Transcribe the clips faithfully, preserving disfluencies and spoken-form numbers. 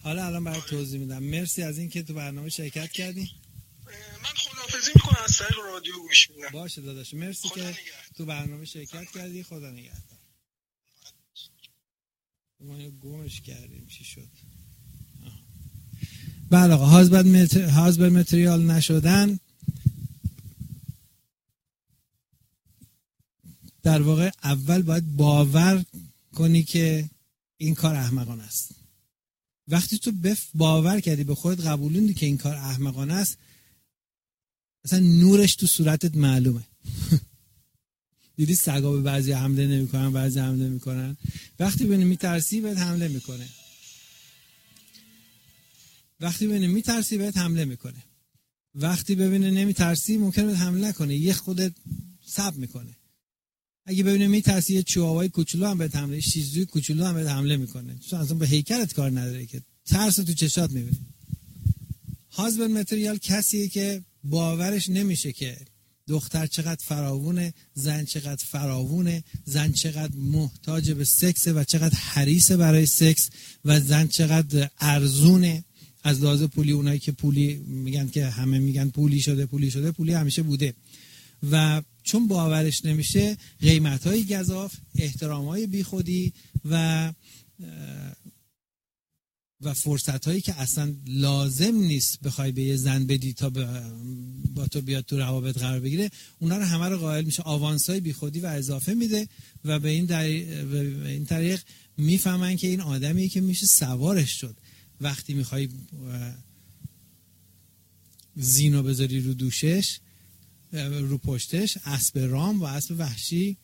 حالا الان برات توضیح میدم. مرسی از این که تو برنامه شرکت کردی. من خداحافظی میکنم، از طریق رادیو گوش میدم. باشه داداش، مرسی که نگرد. تو برنامه شرکت کردی. خدا نگهدار. ما یه گمش کردیم چی شد؟ بله آقا، هازبر متر... هازبر متریال نشدن در واقع اول باید باور کنی که این کار احمقانه است. وقتی تو بف باور کردی، به خودت قبولوندی که این کار احمقانه است، اصلا نورش تو صورتت معلومه. دیدی سگا به بعضی حمله نمیکنن، بعضی حمله میکنن. وقتی ببینی میترسی بهت حمله میکنه. وقتی ببینه میترسی بهت حمله میکنه. وقتی ببینه نمیترسی ممکنه بهت حمله نکنه، یه خودت صبر میکنه. اگه ببینه میترسی یه چوآوای کوچولو هم بهت حمله، شیزوی کوچولو هم بهت حمله میکنه. چون اصلا به هیکلت کار نداره که ترس تو چشات میبینی. هازبر متریال کسیه که باورش نمیشه که دختر چقدر فراوونه، زن چقدر فراوونه، زن چقدر محتاج به سکس و چقدر حریصه برای سکس و زن چقدر ارزونه از لحاظ پولی. اونایی که پولی میگن که همه میگن پولی شده پولی شده، پولی همیشه بوده. و چون باورش نمیشه، قیمت‌های گزاف، احترام‌های بیخودی و و فرصت‌هایی که اصلا لازم نیست بخوای به یه زن بدی تا با تو بیاد تو روابط قرار بگیره، اونا رو همه رو قائل میشه. آوانس‌های بیخودی و اضافه میده و به این در... به این طریق میفهمن که این آدمیه که میشه سوارش شد. وقتی میخوای زینو بذاری رو دوشش، رو پشتش، اسب رام و اسب وحشی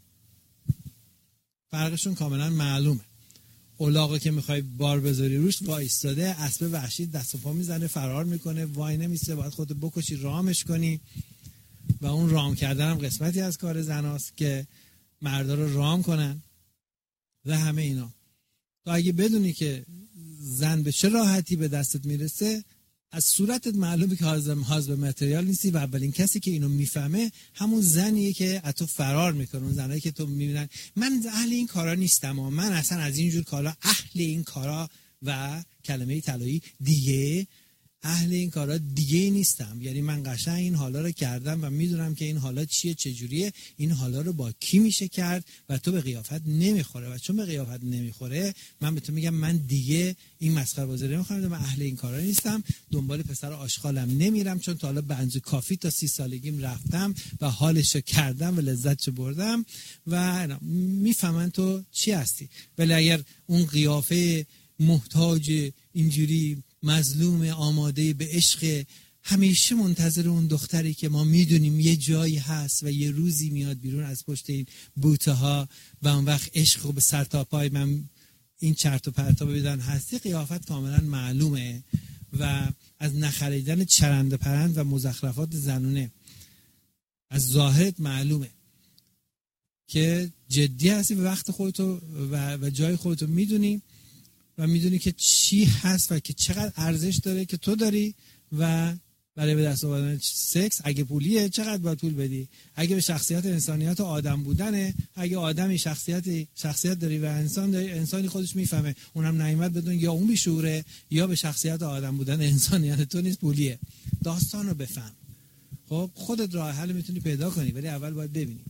فرقشون کاملا معلومه. الاغو که میخوای بار بذاری روش وایستاده، اسب وحشی دست و پا میزنه، فرار میکنه، وای نمیسته، باید خودت بکشی رامش کنی. و اون رام کردن هم قسمتی از کار زناست که مردا رو رام کنن و همه اینا. تو اگه بدونی که زن به چه راحتی به دستت میرسه، از صورتت معلومه که هازبر متریال نیستی و اولین کسی که اینو میفهمه همون زنیه که از تو فرار میکنه. اون زنایی که تو میبینن من اهل این کارا نیستم و من اصلا از اینجور کارا اهل این کارا و کلمه طلایی دیگه اهل این کارا دیگه نیستم. یعنی من قشنگ این حالا رو کردم و میدونم که این حالا چیه چجوریه، این حالا رو با کی میشه کرد و تو به قیافت نمیخوره. و چون به قیافت نمیخوره، من به تو میگم من دیگه این مسخره بازی نمیخوام، من اهل این کارا نیستم، دنبال پسر آشغالم نمیرم، چون تا حالا بنز کافی تا سی سالگیم رفتم و حالشو کردم و لذتشو بردم و میفهمن تو چی هستی. ولی اگر اون قیافه محتاج اینجوری مظلوم آماده به عشق، همیشه منتظر اون دختری که ما میدونیم یه جایی هست و یه روزی میاد بیرون از پشت این بوته ها و اون وقت عشق رو به سر تا پای من این چرت و پرتا بدن هستی، قیافت کاملا معلومه و از نخریدن چرند پرند و مزخرفات زنونه از ظاهرت معلومه که جدی هستی و وقت خودتو و, و جای خودتو میدونی و میدونی که چی هست و که چقدر ارزش داره که تو داری و برای به دست آوردن سکس. اگه پولیه چقدر باید پول بدی، اگه به شخصیت انسانیت و آدم بودنه، اگه آدمی شخصیت شخصیت داری و انسان داری، انسانی خودش میفهمه، اونم نعمت بدون یا اون بیشوره یا به شخصیت آدم بودن انسانیت تو نیست، پولیه. داستان رو بفهم. خب خودت راه حل میتونی پیدا کنی، ولی اول باید ببینی.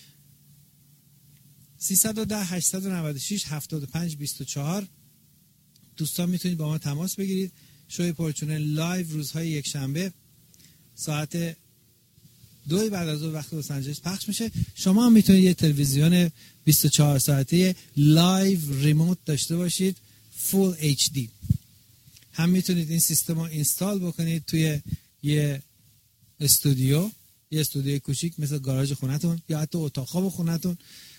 سیصد و ده هشتصد و نود و شش هفتاد و پنج بیست و چهار دوستان میتونید با ما تماس بگیرید. شوی پرچونه لایو روزهای یک شنبه ساعت دو بعد از ظهر وقت لس آنجلس پخش میشه. شما هم میتونید یه تلویزیون بیست و چهار ساعته لایو ریموت داشته باشید، فول اچ دی. هم میتونید این سیستم رو اینستال بکنید توی یه استودیو، یه استودیو کوچیک مثل گاراژ خونتون یا حتی اتاق خواب خونتون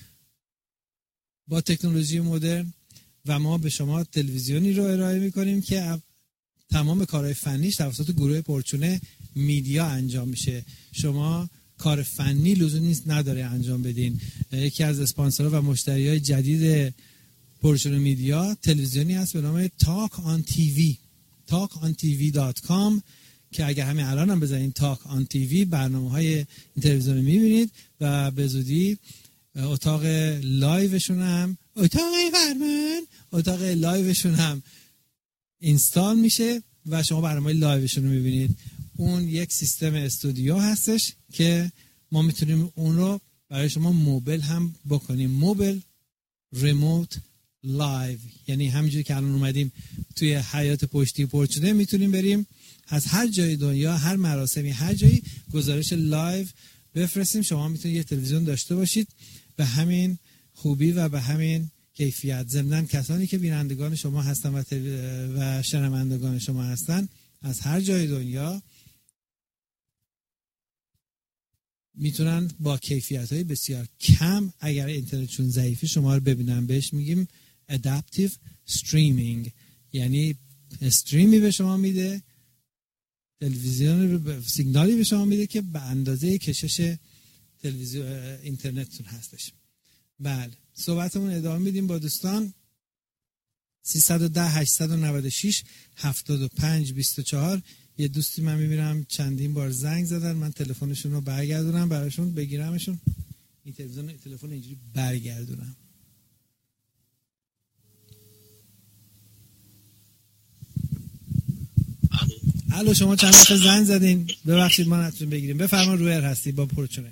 با تکنولوژی مدرن، و ما به شما تلویزیونی رو ارائه میکنیم که تمام کارهای فنیش توسط گروه پرچونه میدیا انجام میشه. شما کار فنی لزوم نیست نداره انجام بدین. یکی از اسپانسرها و مشتریای جدید پرچونه میدیا تلویزیونی هست به نام تاک آن تی وی، تاک آن تی وی دات کام، که اگه همین الان هم بزنین تاک آن تی وی برنامه‌های این تلویزیون رو میبینید و به زودی اتاق لایوشون هم اتاق فرمان اتاق لایوشون هم اینستال میشه و شما برنامه لایوشون رو میبینید. اون یک سیستم استودیو هستش که ما میتونیم اون رو برای شما موبایل هم بکنیم. موبایل ریموت لایو، یعنی همینجوری که الان اومدیم توی حیات پشتی پرچونه میتونیم بریم از هر جای دنیا، هر مراسمی، هر جایی گزارش لایو بفرستیم. شما میتونید یه تلویزیون داشته باشید به همین خوبی و به همین کیفیت. ضمناً کسانی که بینندگان شما هستن و, و شنوندگان شما هستن از هر جای دنیا میتونن با کیفیت‌های بسیار کم، اگر اینترنتشون ضعیفه، شما رو ببینن. بهش میگیم adaptive streaming، یعنی استریمی به شما میده، تلویزیون سیگنالی به شما میده که به اندازه کشش تلویزیون اینترنتتون هستش. بله، صحبتمون ادامه میدیم با دوستان. سیصد و ده هشتصد و نود و شش هفتاد و پنج بیست و چهار. یه دوستی من میبینم چندین بار زنگ زدن، من تلفنشون رو برگردونم براشون، بگیرمشون. این تلفن تلفن اینجوری برگردونم. الو، شما چند دفعه زنگ زدین؟ ببخشید ما نتونیم بگیریم. بفرمایید، رویر هستی با پرچونه.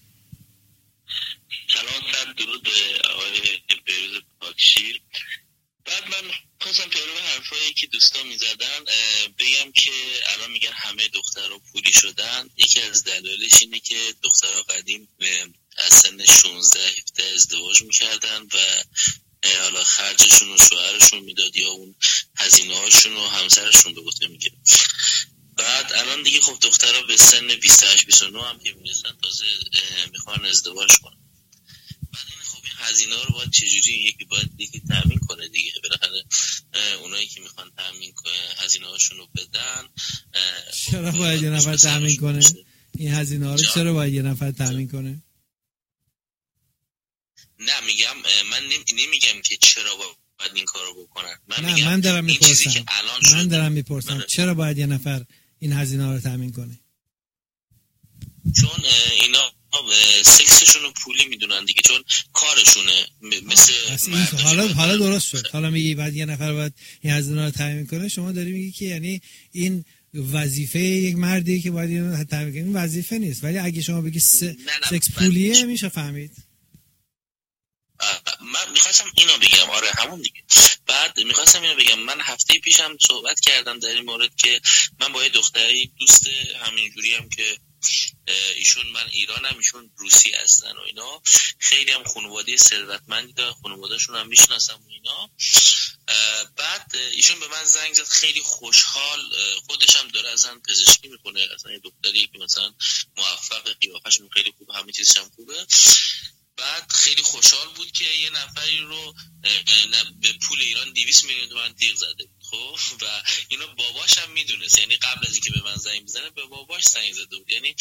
سلام، صد درود به آقای بهروز پاکشیر. بعد من خواستم پیرو حرفایی که دوستان میزدن بگم که الان میگن همه دخترها پولی شدن. یکی از دلایلش اینه که دخترها قدیم از سن شانزده هفده ازدواج میکردن و حالا خرجشون و شوهرشون میداد یا اون هزینه هاشون و همسرشون به گفته میگه. بعد الان دیگه خب دخترها به سن بیست و هشت بیست و نه هم که میرسن تازه میخوان ازدواج کنن. بعد این خب این هزینه ها رو باید چجوری یکی باید یکی تامین کنه دیگه. بالاخره اونایی که میخوان تامین هزینه هاشون رو بدن، چرا باید یه نفر تامین کنه این هزینه ها رو؟ چرا باید یه نفر تامین کنه؟ نه میگم، من نمیگم که چرا باید این کارو بکنن. من نه، میگم من دارم میپرسم من دارم میپرسم من... چرا باید یه نفر این هزینه ها رو تامین کنه؟ چون اینا سکسشون رو پولی میدونن دیگه، چون کارشونه. مثل حالا حالا درست شد. حالا میگی بعد یه نفر باید این هزینه رو تامین کنه. شما داری میگی که یعنی این وظیفه یک مردی که باید اینو تامین کنه. این وظیفه نیست، ولی اگه شما بگی س... نه نه سکس پولیه من... میشه فهمید. من میخواستم اینو بگم، آره همون دیگه. بعد میخواستم اینو بگم، من هفته پیشم صحبت کردم در این مورد که من با یه دختری دوست همینجوری هم که ایشون، من ایرانم ایشون روسی هستن و اینا، خیلی هم خانواده ثروتمندی دارن، خانواده‌شون هم میشناسم و اینا. بعد ایشون به من زنگ زد خیلی خوشحال، خودش هم داره اصلا پزشکی میکنه، اصلا یه دختری که مثلا موفق، قیافش خیلی خوبه، همه چیزش هم خوبه. بعد خیلی خوشحال بود که یه نفری رو به پول ایران دویست میلیون تومان تیغ زده بود. خب و اینو باباش هم میدونست، یعنی قبل از اینکه به من زنگ بزنه به باباش زنگ زده بود. یعنی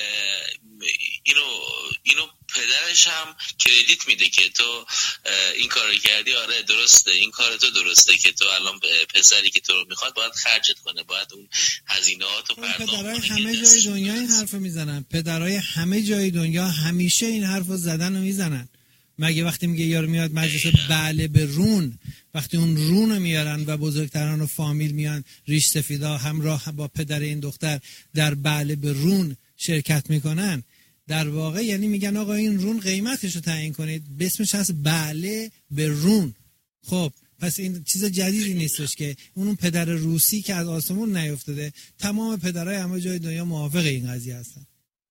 اینو اینو پدرش هم کردیت میده که تو این کارو کردی. آره درسته، این کار تو درسته که تو الان پسری که تو رو میخواد باید خرجت کنه، باید اون هزینه‌هاتو پرداخت کنه. پدرای همه جای دنیا این حرفو میزنن. پدرای همه جای دنیا همیشه این حرفو زدن و میزنن. مگه وقتی میگه یارو میاد مجلس بله به رون، وقتی اون رون رو میارن و بزرگتران و فامیل میان ریش سفیدا همراه با پدر این دختر در بله به رون شرکت میکنن، در واقع یعنی میگن آقا این رون قیمتش رو تعیین کنید، به اسمش هست بله به رون. خب پس این چیز جدیدی نیستش که اون پدر روسی که از آسمون نیفتاده. تمام پدرای همه جای دنیا موافق این قضیه هستن.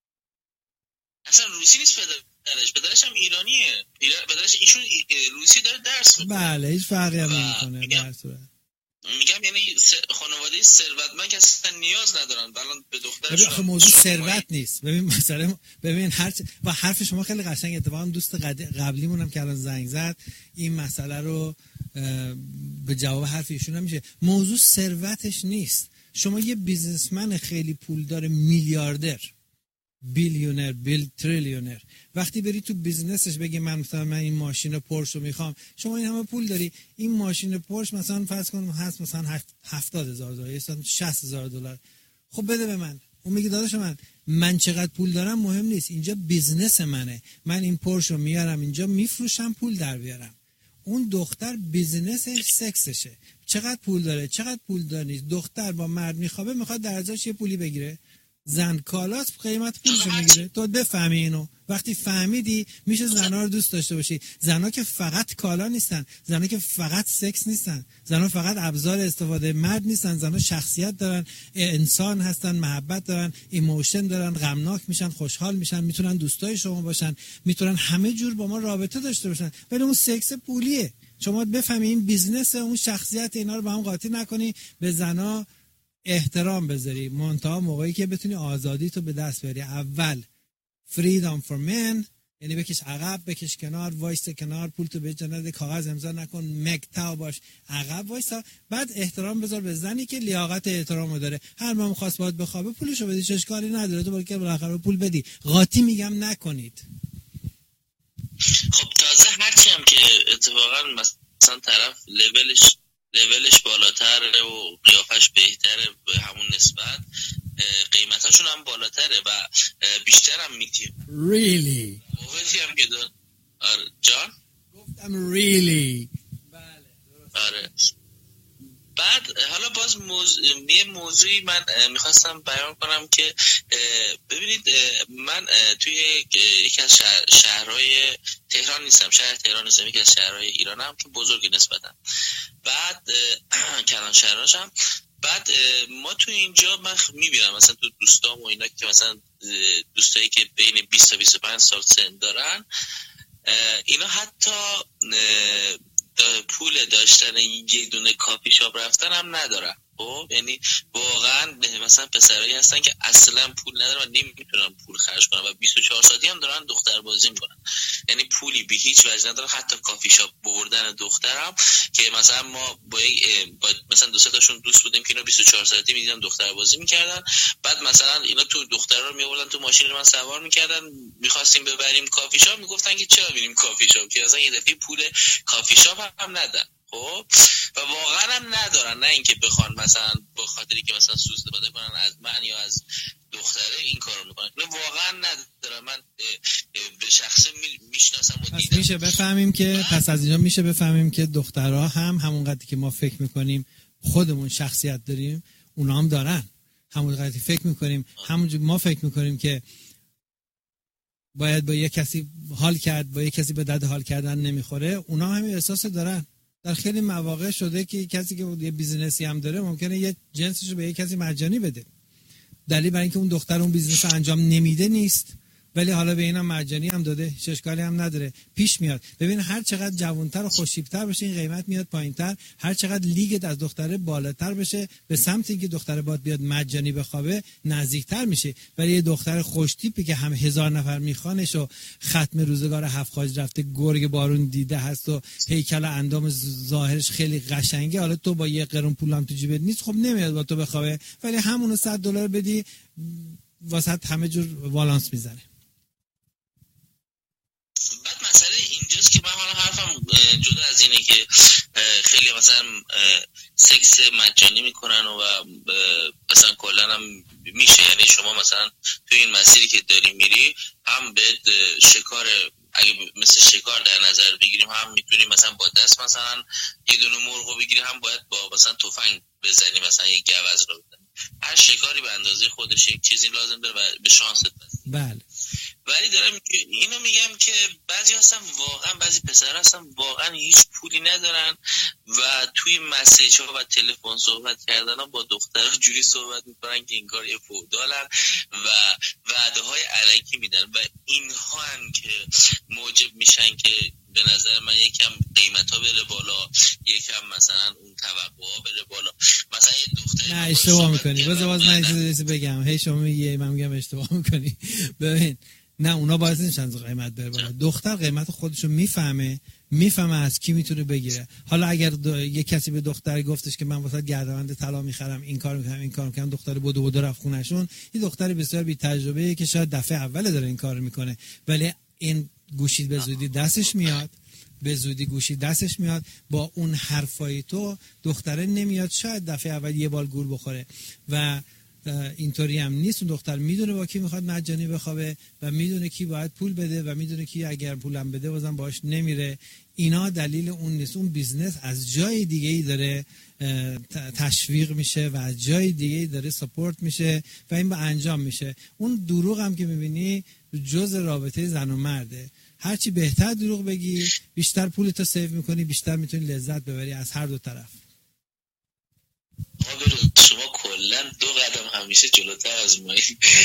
اصلا روسی نیست پدر پدرش، پدرش هم ایرانیه. پدرش ایشون روسی داره درس میکنه. بله هیچ فرقی هم نمیکنه در صورت. میگم یعنی خانواده ثروتمند که اصلا نیاز ندارن الان به دخترشون. ببین موضوع ثروت نیست. ببین مثلا ببین هر چ... و حرف شما خیلی قشنگ. اتفاقا دوست قبلیمون هم که الان زنگ زد این مسئله رو به جواب حرف ایشون هم میشه. موضوع ثروتش نیست. شما یه بیزنسمن خیلی پولدار، میلیاردر، بیلیونر، بیل تریلیونر، وقتی بری تو بیزنسش بگی من مثلا من این ماشین پورش رو میخوام، شما این همه پول داری، این ماشین پورش مثلا فرض کن هست مثلا هفتاد هزار دلار یا شصت هزار دلار، خب بده به من. اون میگه داداش من من چقدر پول دارم مهم نیست، اینجا بیزنس منه، من این پورش رو میارم اینجا میفروشم پول در بیارم. اون دختر بیزینسش سکسشه، چقدر پول داره چقدر پول داره نیست. دختر با مرد میخوابه میخواد در ازاش یه پولی بگیره، زن کالاس قیمت پولشو میگیره. تو بفهمی اینو، وقتی فهمیدی میشه زنها رو دوست داشته باشی. زنها که فقط کالا نیستن، زنها که فقط سکس نیستن، زنها فقط ابزار استفاده مرد نیستن، زنها شخصیت دارن، انسان هستن، محبت دارن، ایموشن دارن، غمناک میشن، خوشحال میشن، میتونن دوستای شما باشن، میتونن همه جور با ما رابطه داشته باشن. ولی اون سکس پولیه. شما بفهمی این بیزنس، اون شخصیت، اینا رو با هم قاطی نکنی، به زنها احترام بذاری. منتها موقعی که بتونی آزادی تو به دست بیاری. اول freedom for men، یعنی بکش عقب، بکش کنار، وایس کنار، پول تو به جنده، کاغذ امضا نکن، مکتا باش، عقب وایسا. بعد احترام بذار به زنی که لیاقت احترامو داره. هر ما می‌خواست باید بخوابه پولشو بدی، چه اشکالی نداره، تو باید بالاخره پول بدی. قاطی میگم نکنید. خب تازه هرچی هم که اتفاقا مثلا طرف لولش لولش بالاتره و قیافش بهتره به همون نسبت، قیمتاشون هم بالاتره و بیشتر هم میگیم. Really؟ موقعی هم که دار آره جان؟ گفتم really. بله آره. بعد حالا باز موضوع یه موضوعی من میخواستم بیان کنم که ببینید من توی یکی از شهر شهرهای تهران نیستم، شهر تهران نیستم، یکی از شهرهای ایرانم که بزرگی نسبتا. بعد کلان شهرهاشم. بعد ما تو اینجا من میبینم مثلا تو دوستام و اینا که مثلا دوستایی که بین بیست تا بیست و پنج سال سن دارن، اینا حتی پول داشتن یه دونه کافی شاپ رفتن هم ندارن. خب یعنی واقعا مثلا پسرایی هستن که اصلا پول ندارن و نمیتونن پول خرج کنن و بیست و چهار ساعتی هم دارن دختر بازی میکنن، یعنی پولی به هیچ وجه ندارن. حتی کافی شاپ بردن دخترم که مثلا ما با, با مثلا دو سه تاشون دوست بودیم که اینا بیست و چهار ساعتی میدیدن دختر بازی میکردن. بعد مثلا اینا تو دخترا رو میآوردن تو ماشین من سوار میکردن، میخواستیم ببریم کافی شاپ، میگفتن که چرا بریم کافی شاپ که مثلا یه دفعه پول کافی شاپ هم ندن. خب و واقعا هم ندارن، نه اینکه بخوان مثلا به خاطری که مثلا سوء استفاده کنن از من یا از دختره این کارو میکنن، نه واقعا ندارن. من به شخصه میشناسم و دیدم. میشه بفهمیم که پس از اینجا میشه بفهمیم که دخترها هم همون قدری که ما فکر میکنیم خودمون شخصیت داریم، اونا هم دارن. همون قدری فکر میکنیم، همونجور ما فکر میکنیم که باید با یک کسی حال کرد، با یک کسی به درد حال کردن نمیخوره، اونا همین احساس دارن. در خیلی مواقع شده که کسی که یه بیزینسی هم داره ممکنه یه جنسش رو به یه کسی مجانی بده. دلیل برای اینکه اون دختر اون بیزینس رو انجام نمیده نیست، ولی حالا به اینا مجانی هم داده، هیچ اشکالی هم نداره. پیش میاد. ببین هر چقدر جوانتر و خوش‌تیپ‌تر بشه این قیمت میاد پایینتر، هر چقدر لیگت از دختره بالاتر بشه به سمت اینکه دختره باید بیاد مجانی بخوابه نزدیکتر میشه. ولی یه دختر خوش‌تیپی که هم هزار نفر میخوانش و ختم روزگار هفت خواج رفته، گرگ بارون دیده هست و هیکل اندام ظاهرش خیلی قشنگه، حالا تو با یه قرون پولم تو جیبت نیست، خب نمیاد با تو بخوابه، ولی همونو صد دلار بدی واسه همه جور والانس میزنه. بعد مسئله اینجاست که من حالا حرفم جدا از اینه که خیلی مثلا سکس مجانی میکنن و مثلا کلا هم میشه، یعنی شما مثلا توی این مسیری که داری میری هم به شکار، اگه مثل شکار در نظر بگیریم، هم میتونی مثلا با دست مثلا یه دونه مرغ بگیری، هم باید با مثلا تفنگ بزنی، مثلا یه گوز رو بزنی. هر شکاری به اندازه خودش یک چیزی لازم داره و به شانست بس. بله. ولی دارم اینو میگم که بعضی هستن واقعا، بعضی پسر هستن واقعا هیچ پولی ندارن و توی مسیج ها و تلفن صحبت کردن ها با دخترها جوری صحبت میکنن که انگار یه فودالن و وعده های علکی میدن و اینها هم که موجب میشن که به نظر من یکم قیمت ها بره بالا، یکم مثلا اون توقع ها بره بالا. مثلا یه دختری، نه اشتباه میکنی، باز باز من چیزی بگم، هی شما میگی من میگم اشتباه میکنی. ببین نه اونا باعث نمیشن قیمت بره بالا. دختر قیمت خودشو میفهمه، میفهمه از کی میتونه بگیره. حالا اگر یه کسی به دختر گفتش که من واسه گردنبند طلا میخرم، این کار میکنم این کار میکنم، دختر بودو بودو رفت خونهشون، این دختر بسیار بی تجربه‌ایه که شاید دفعه اول داره این کارو میکنه، ولی این گوشی به زودی دستش میاد، به زودی گوشی دستش میاد، با اون حرفای تو دختره نمیاد، شاید دفعه اول یه بال گول بخوره و اینطوری هم نیست. اون دختر میدونه با کی میخواد مجانی بخوابه و میدونه کی باید پول بده و میدونه کی اگر پولم بده بازم باهاش نمیره. اینا دلیل اون نیست. اون بیزنس از جای دیگه ای داره تشویق میشه و از جای دیگه ای داره ساپورت میشه و این با انجام میشه. اون دروغ هم که میبینی جز رابطه زن و مرده. هرچی بهتر دروغ بگی بیشتر پولتو سیو میکنی، بیشتر میتونی لذت ببری از هر دو طرف. شما کلا دو قدم همیشه جلوتر از ما.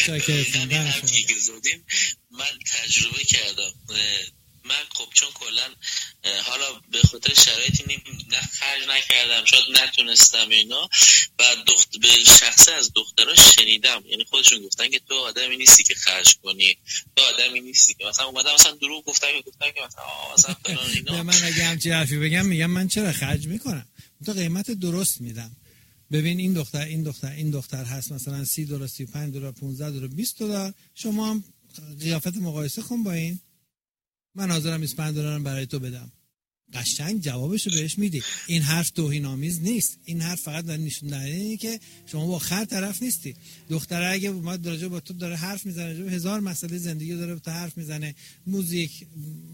من تجربه کردم. من خب چون کلا حالا به خاطر شرایطی نه خرج نکردم، شاید نتونستم اینا، و دخت به شخصه از دخترها شنیدم، یعنی خودشون گفتن که تو آدمی نیستی که خرج کنی، تو آدمی نیستی که مثلا اومدم مثلا دروغ گفتم که گفتم که مثلا آ مثلا فلان اینا. من اگه همچین حرفی بگم میگم من چرا خرج میکنم، تو قیمت درست میدم. ببین این دختر این دختر این دختر هست مثلا سی دلار، سی و پنج دلار، پانزده دلار، بیست دلار، شما هم قیافت مقایسه کن با این. من حاضرم بیست و پنج دلارم برای تو بدم. قشنگ جوابشو بهش میدی. این حرف توهین‌آمیز نیست. این حرف فقط داره نشون دهنده اینه که شما با خر طرف نیستی. دختره اگه اومد درجه با تو داره حرف میزنه، راجع به هزار مسئله زندگی داره با تو حرف میزنه، موزیک،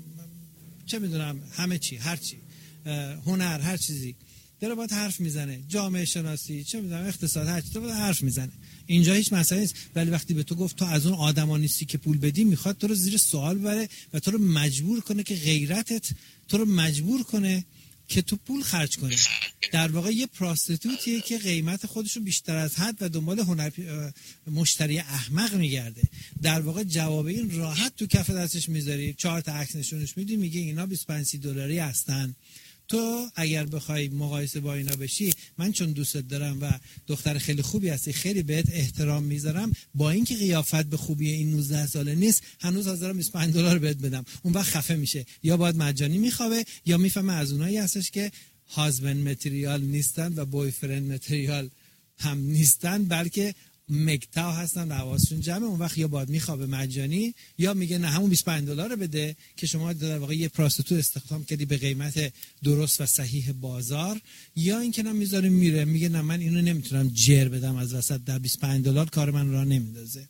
چه میدونم، همه چی، هر چی، هنر، هر چیزی داره باید حرف میزنه، جامعه شناسی، چه میدونم، اقتصاد، هر چی داره باید حرف میزنه. اینجا هیچ مسئله نیست. ولی وقتی به تو گفت تو از اون آدما نیستی که پول بدی، میخواد تو رو زیر سوال ببره و تو رو مجبور کنه که غیرتت تو رو مجبور کنه که تو پول خرج کنی. در واقع یه پراستیتوتیه که قیمت خودشو بیشتر از حد و دنبال هنر مشتری احمق میگرده. در واقع جواب این راحت تو کف دستش میذاری، چهار تا عکس نشونش میدی، میگه اینا بیست و پنج سی دلاری هستن. تو اگر بخوای مقایسه با اینا بشی، من چون دوستت دارم و دختر خیلی خوبی هستی، خیلی بهت احترام میذارم، با اینکه قیافت به خوبی این نوزده ساله نیست، هنوز حاضرم بیست و پنج دلار بهت بدم. اون وقت خفه میشه، یا باید مجانی میخوابه یا میفهمه از اونایی هستش که هازبند متریال نیستن و بوی فرند متریال هم نیستن، بلکه مگتاو هستن و حواسشون جمعه. اون وقت یا باید میخوابه مجانی یا میگه نه همون بیست و پنج دلار رو بده که شما در واقع یه پراستیتوت استخدام کردی به قیمت درست و صحیح بازار، یا اینکه نه میذاره میره میگه نه من اینو نمیتونم جر بدم از وسط، در بیست و پنج دلار کار من راه نمیندازه.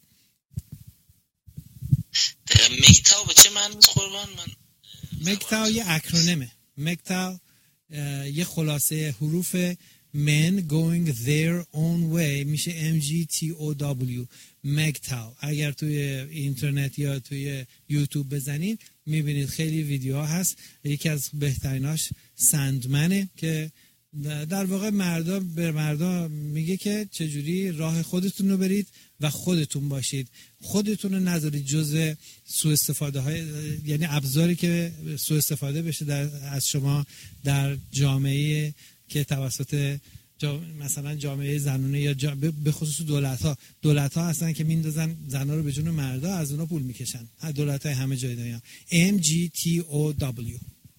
مگتاو به چه معنی قربان؟ من مگتاو یه اکرونیمه. مگتاو یه خلاصه حروف men going their own way میشه ام جی تی او دبلیو، مگتاو. اگر توی اینترنت یا توی یوتیوب بزنید میبینید خیلی ویدیوها هست. یکی از بهتریناش سندمنه که در واقع مردا به مردا میگه که چجوری راه خودتون رو برید و خودتون باشید، خودتون رو نذارید جزء سوء استفاده های، یعنی ابزاری که سوء استفاده بشه در از شما در جامعه که توسط جا مثلا جامعه زنونه یا جا به خصوص دولت ها دولت ها هستن که میندازن زنا رو به جون مردا، از اونا پول میکشن. هر دولت های همه جای دنیا. ام جی تی او دبلیو.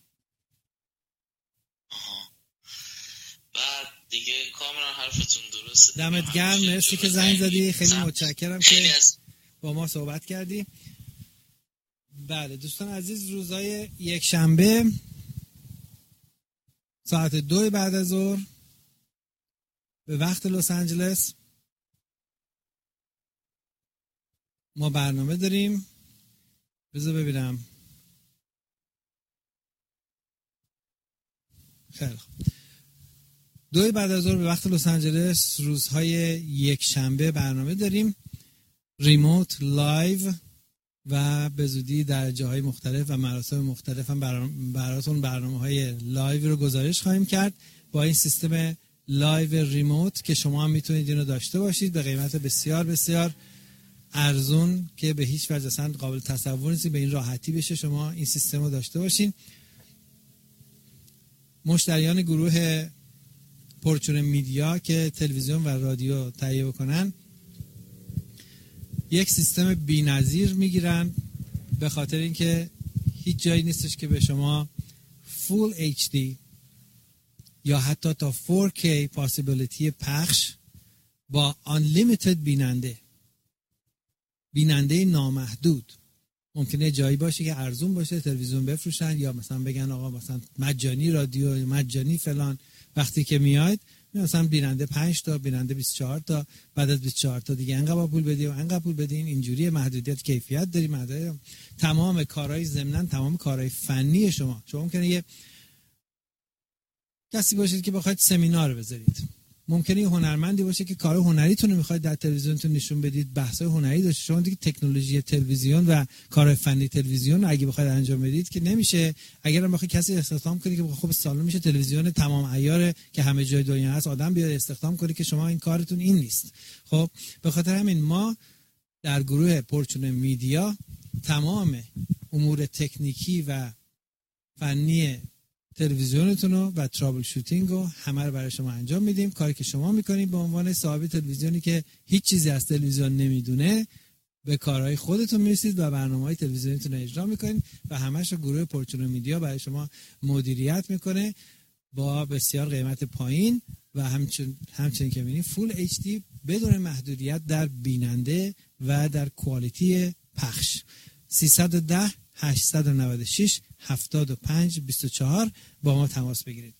بعد دیگه کاملا حرفتون درسته. دمت گرم، مرسی که زنگ زدی، خیلی متشکرم که با ما صحبت کردی. بله دوستان عزیز، روزهای یک شنبه ساعت دو بعد از ظهر به وقت لس آنجلس ما برنامه داریم. بذار ببینم. خیلی خوب. دو بعد از ظهر به وقت لس آنجلس روزهای یک شنبه برنامه داریم، ریموت لایو، و به زودی در جاهای مختلف و مراسم مختلف هم براتون برنامه‌های لایو رو گزارش خواهیم کرد با این سیستم لایو ریموت که شما هم میتونید اینو داشته باشید به قیمت بسیار بسیار ارزون که به هیچ وجه اصلا قابل تصور نیست به این راحتی بشه شما این سیستم رو داشته باشین. مشتریان گروه پرچون میدیا که تلویزیون و رادیو تهیه بکنن یک سیستم بی‌نظیر میگیرن، به خاطر اینکه هیچ جایی نیستش که به شما فول اچ دی یا حتی تا فور کی پاسیبیلیتی پخش با unlimited بیننده بیننده نامحدود. ممکنه جایی باشه که ارزون باشه تلویزیون بفروشن یا مثلا بگن آقا مثلا مجانی رادیو، مجانی فلان. وقتی که میاید مثلا بیننده پنج تا، بیننده بیست و چهار تا، بعد از بیست و چهار تا دیگه انقدر پول بدی و انقدر پول بدین. اینجوری محدودیت کیفیت داری، محدودیت تمام کارهای ضمناً تمام کارهای فنی شما. شما ممکنه یه کسی باشید که بخواید سمینار بذارید، ممکنه یه هنرمندی باشه که کار هنریتون رو میخواید در تلویزیونتون نشون بدید، بحث‌های هنری داشته. شما دیگه تکنولوژی تلویزیون و کار فنی تلویزیون رو اگه بخواید انجام بدید که نمیشه. اگر هم بخواید کسی استخدام کنید که خب سالن میشه تلویزیون تمام عیار که همه جای دنیا هست آدم بیاد استخدام کنید که شما این کارتون این نیست. خب به خاطر همین ما در گروه پرچون میدیا تمام امور تکنیکی و فنی تلویزیونتون رو و ترابل شوتینگ رو همه رو برای شما انجام میدیم. کاری که شما میکنید به عنوان صاحب تلویزیونی که هیچ چیزی از تلویزیون نمیدونه، به کارهای خودتون میرسید و برنامه‌های تلویزیونتون رو اجرا میکنید و همش رو گروه پرچون میدیا برای شما مدیریت میکنه با بسیار قیمت پایین و همچنین همچنین که میبینید فول اچ دی بدون محدودیت در بیننده و در کوالیتی پخش. سیصد و ده هشتصد و نود و شش هفتاد و پنج بیست و چهار با ما تماس بگیرید.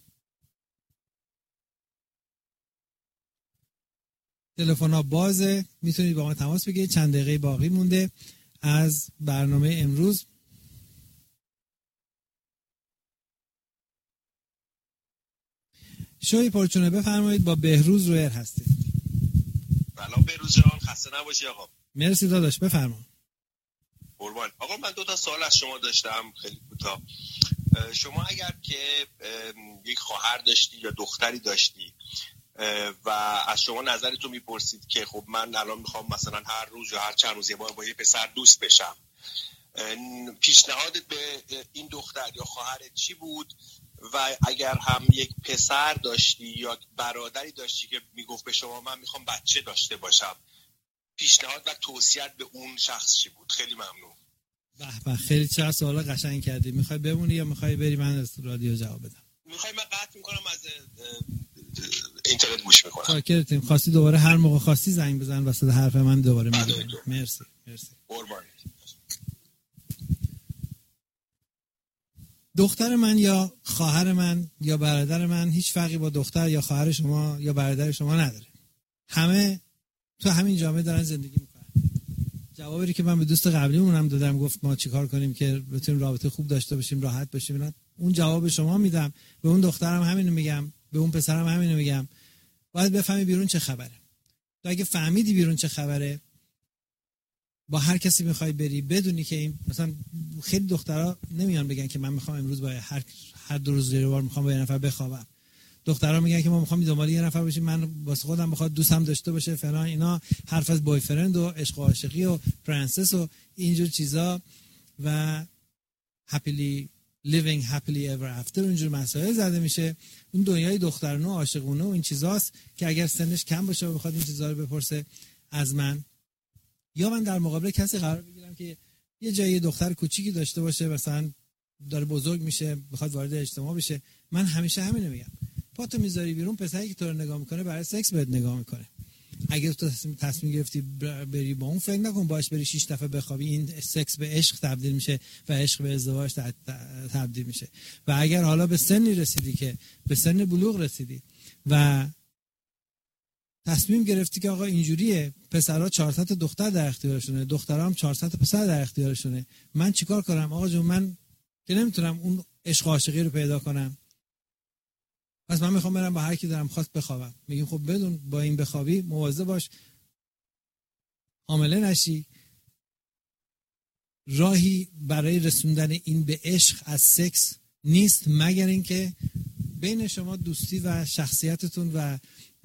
تلفن ها بازه، میتونید با ما تماس بگیرید. چند دقیقه باقی مونده از برنامه امروز. شوی پرچونه بفرمایید، با بهروز رویر هستید. سلام بهروز جان، خسته نباشی آقا. مرسی داداش، بفرما. قربان. آقا من دو تا سوال از شما داشتم خیلی کوتاه. شما اگر که یک خواهر داشتی یا دختری داشتی و از شما نظرتون میپرسید که خب من الان میخوام مثلا هر روز یا هر چند روز یه بار با یه پسر دوست بشم، پیشنهادت به این دختر یا خواهرت چی بود؟ و اگر هم یک پسر داشتی یا برادری داشتی که میگفت به شما من میخوام بچه داشته باشم، پیشنهاد و توصیت به اون شخص چی بود؟ خیلی ممنون. به به، خیلی چه سوالا قشنگ کردی. میخوای بمونی یا میخوای بری من از رادیو جواب بدم؟ میخوای من قطع میکنم از اینترنت گوش میکنم. شاکرتیم. خواستی دوباره هر موقع خواستی زنگ بزن وسط حرف من دوباره میگم. مرسی مرسی. قربان. دختر من یا خواهر من یا برادر من هیچ فرقی با دختر یا خواهر شما یا برادر شما نداره. همه تو همین جامعه دارن زندگی میکنن. جوابی که من به دوست قبلیمون هم دادم، گفت ما چیکار کنیم که بتونیم رابطه خوب داشته باشیم، راحت باشیم، اون جواب شما میدم. به اون دخترم همینو میگم، به اون پسرم همینو میگم. باید بفهمی بیرون چه خبره. تو اگه فهمیدی بیرون چه خبره، با هر کسی میخوای بری بدونی که این مثلا خیلی دخترها نمیان بگن که من میخوام امروز با هر هر دو روز یه بار میخوام با یه نفر بخوابم. دخترها میگن که ما میخوام دنبال یه نفر باشیم، من واسه خودم بخواد دوستم داشته باشه فلان اینا، حرف از بوی فرند و عشق و عاشقی و پرنسس و اینجور چیزا و happily living happily ever after اونجور مسائل زده میشه. اون دنیای دخترانه و عاشقونه و این چیزاست که اگر سنش کم باشه و بخواد این چیزا رو بپرسه از من، یا من در مقابل کسی قرار بگیرم که یه جایی دختر کوچیکی داشته باشه، مثلا داره بزرگ میشه بخواد وارد اجتماع بشه، من همیشه همینو میگم، پاتو میذاری بیرون، پسری که تو رو نگاه میکنه برای سکس بهت نگاه میکنه. اگر تو تصمیم گرفتی بری با اون، فکر نکن باش بری شش دفعه بخوابی، این سکس به عشق تبدیل میشه و عشق به ازدواج تبدیل میشه. و اگر حالا به سنی رسیدی که به سن بلوغ رسیدی و تصمیم گرفتی که آقا اینجوریه، پسرها چهارصد تا دختر در اختیارشونه، دخترها هم چهارصد تا پسر در اختیارشونه، من چیکار کنم آقا جون؟ من که نمیتونم اون عشق عاشقی رو پیدا کنم، پس من میخوام برم با هر کی دارم خواست بخوابم. میگیم خب بدون با این بخوابی مواظب باش حامله نشی. راهی برای رسوندن این به عشق از سکس نیست مگر اینکه بین شما دوستی و شخصیتتون و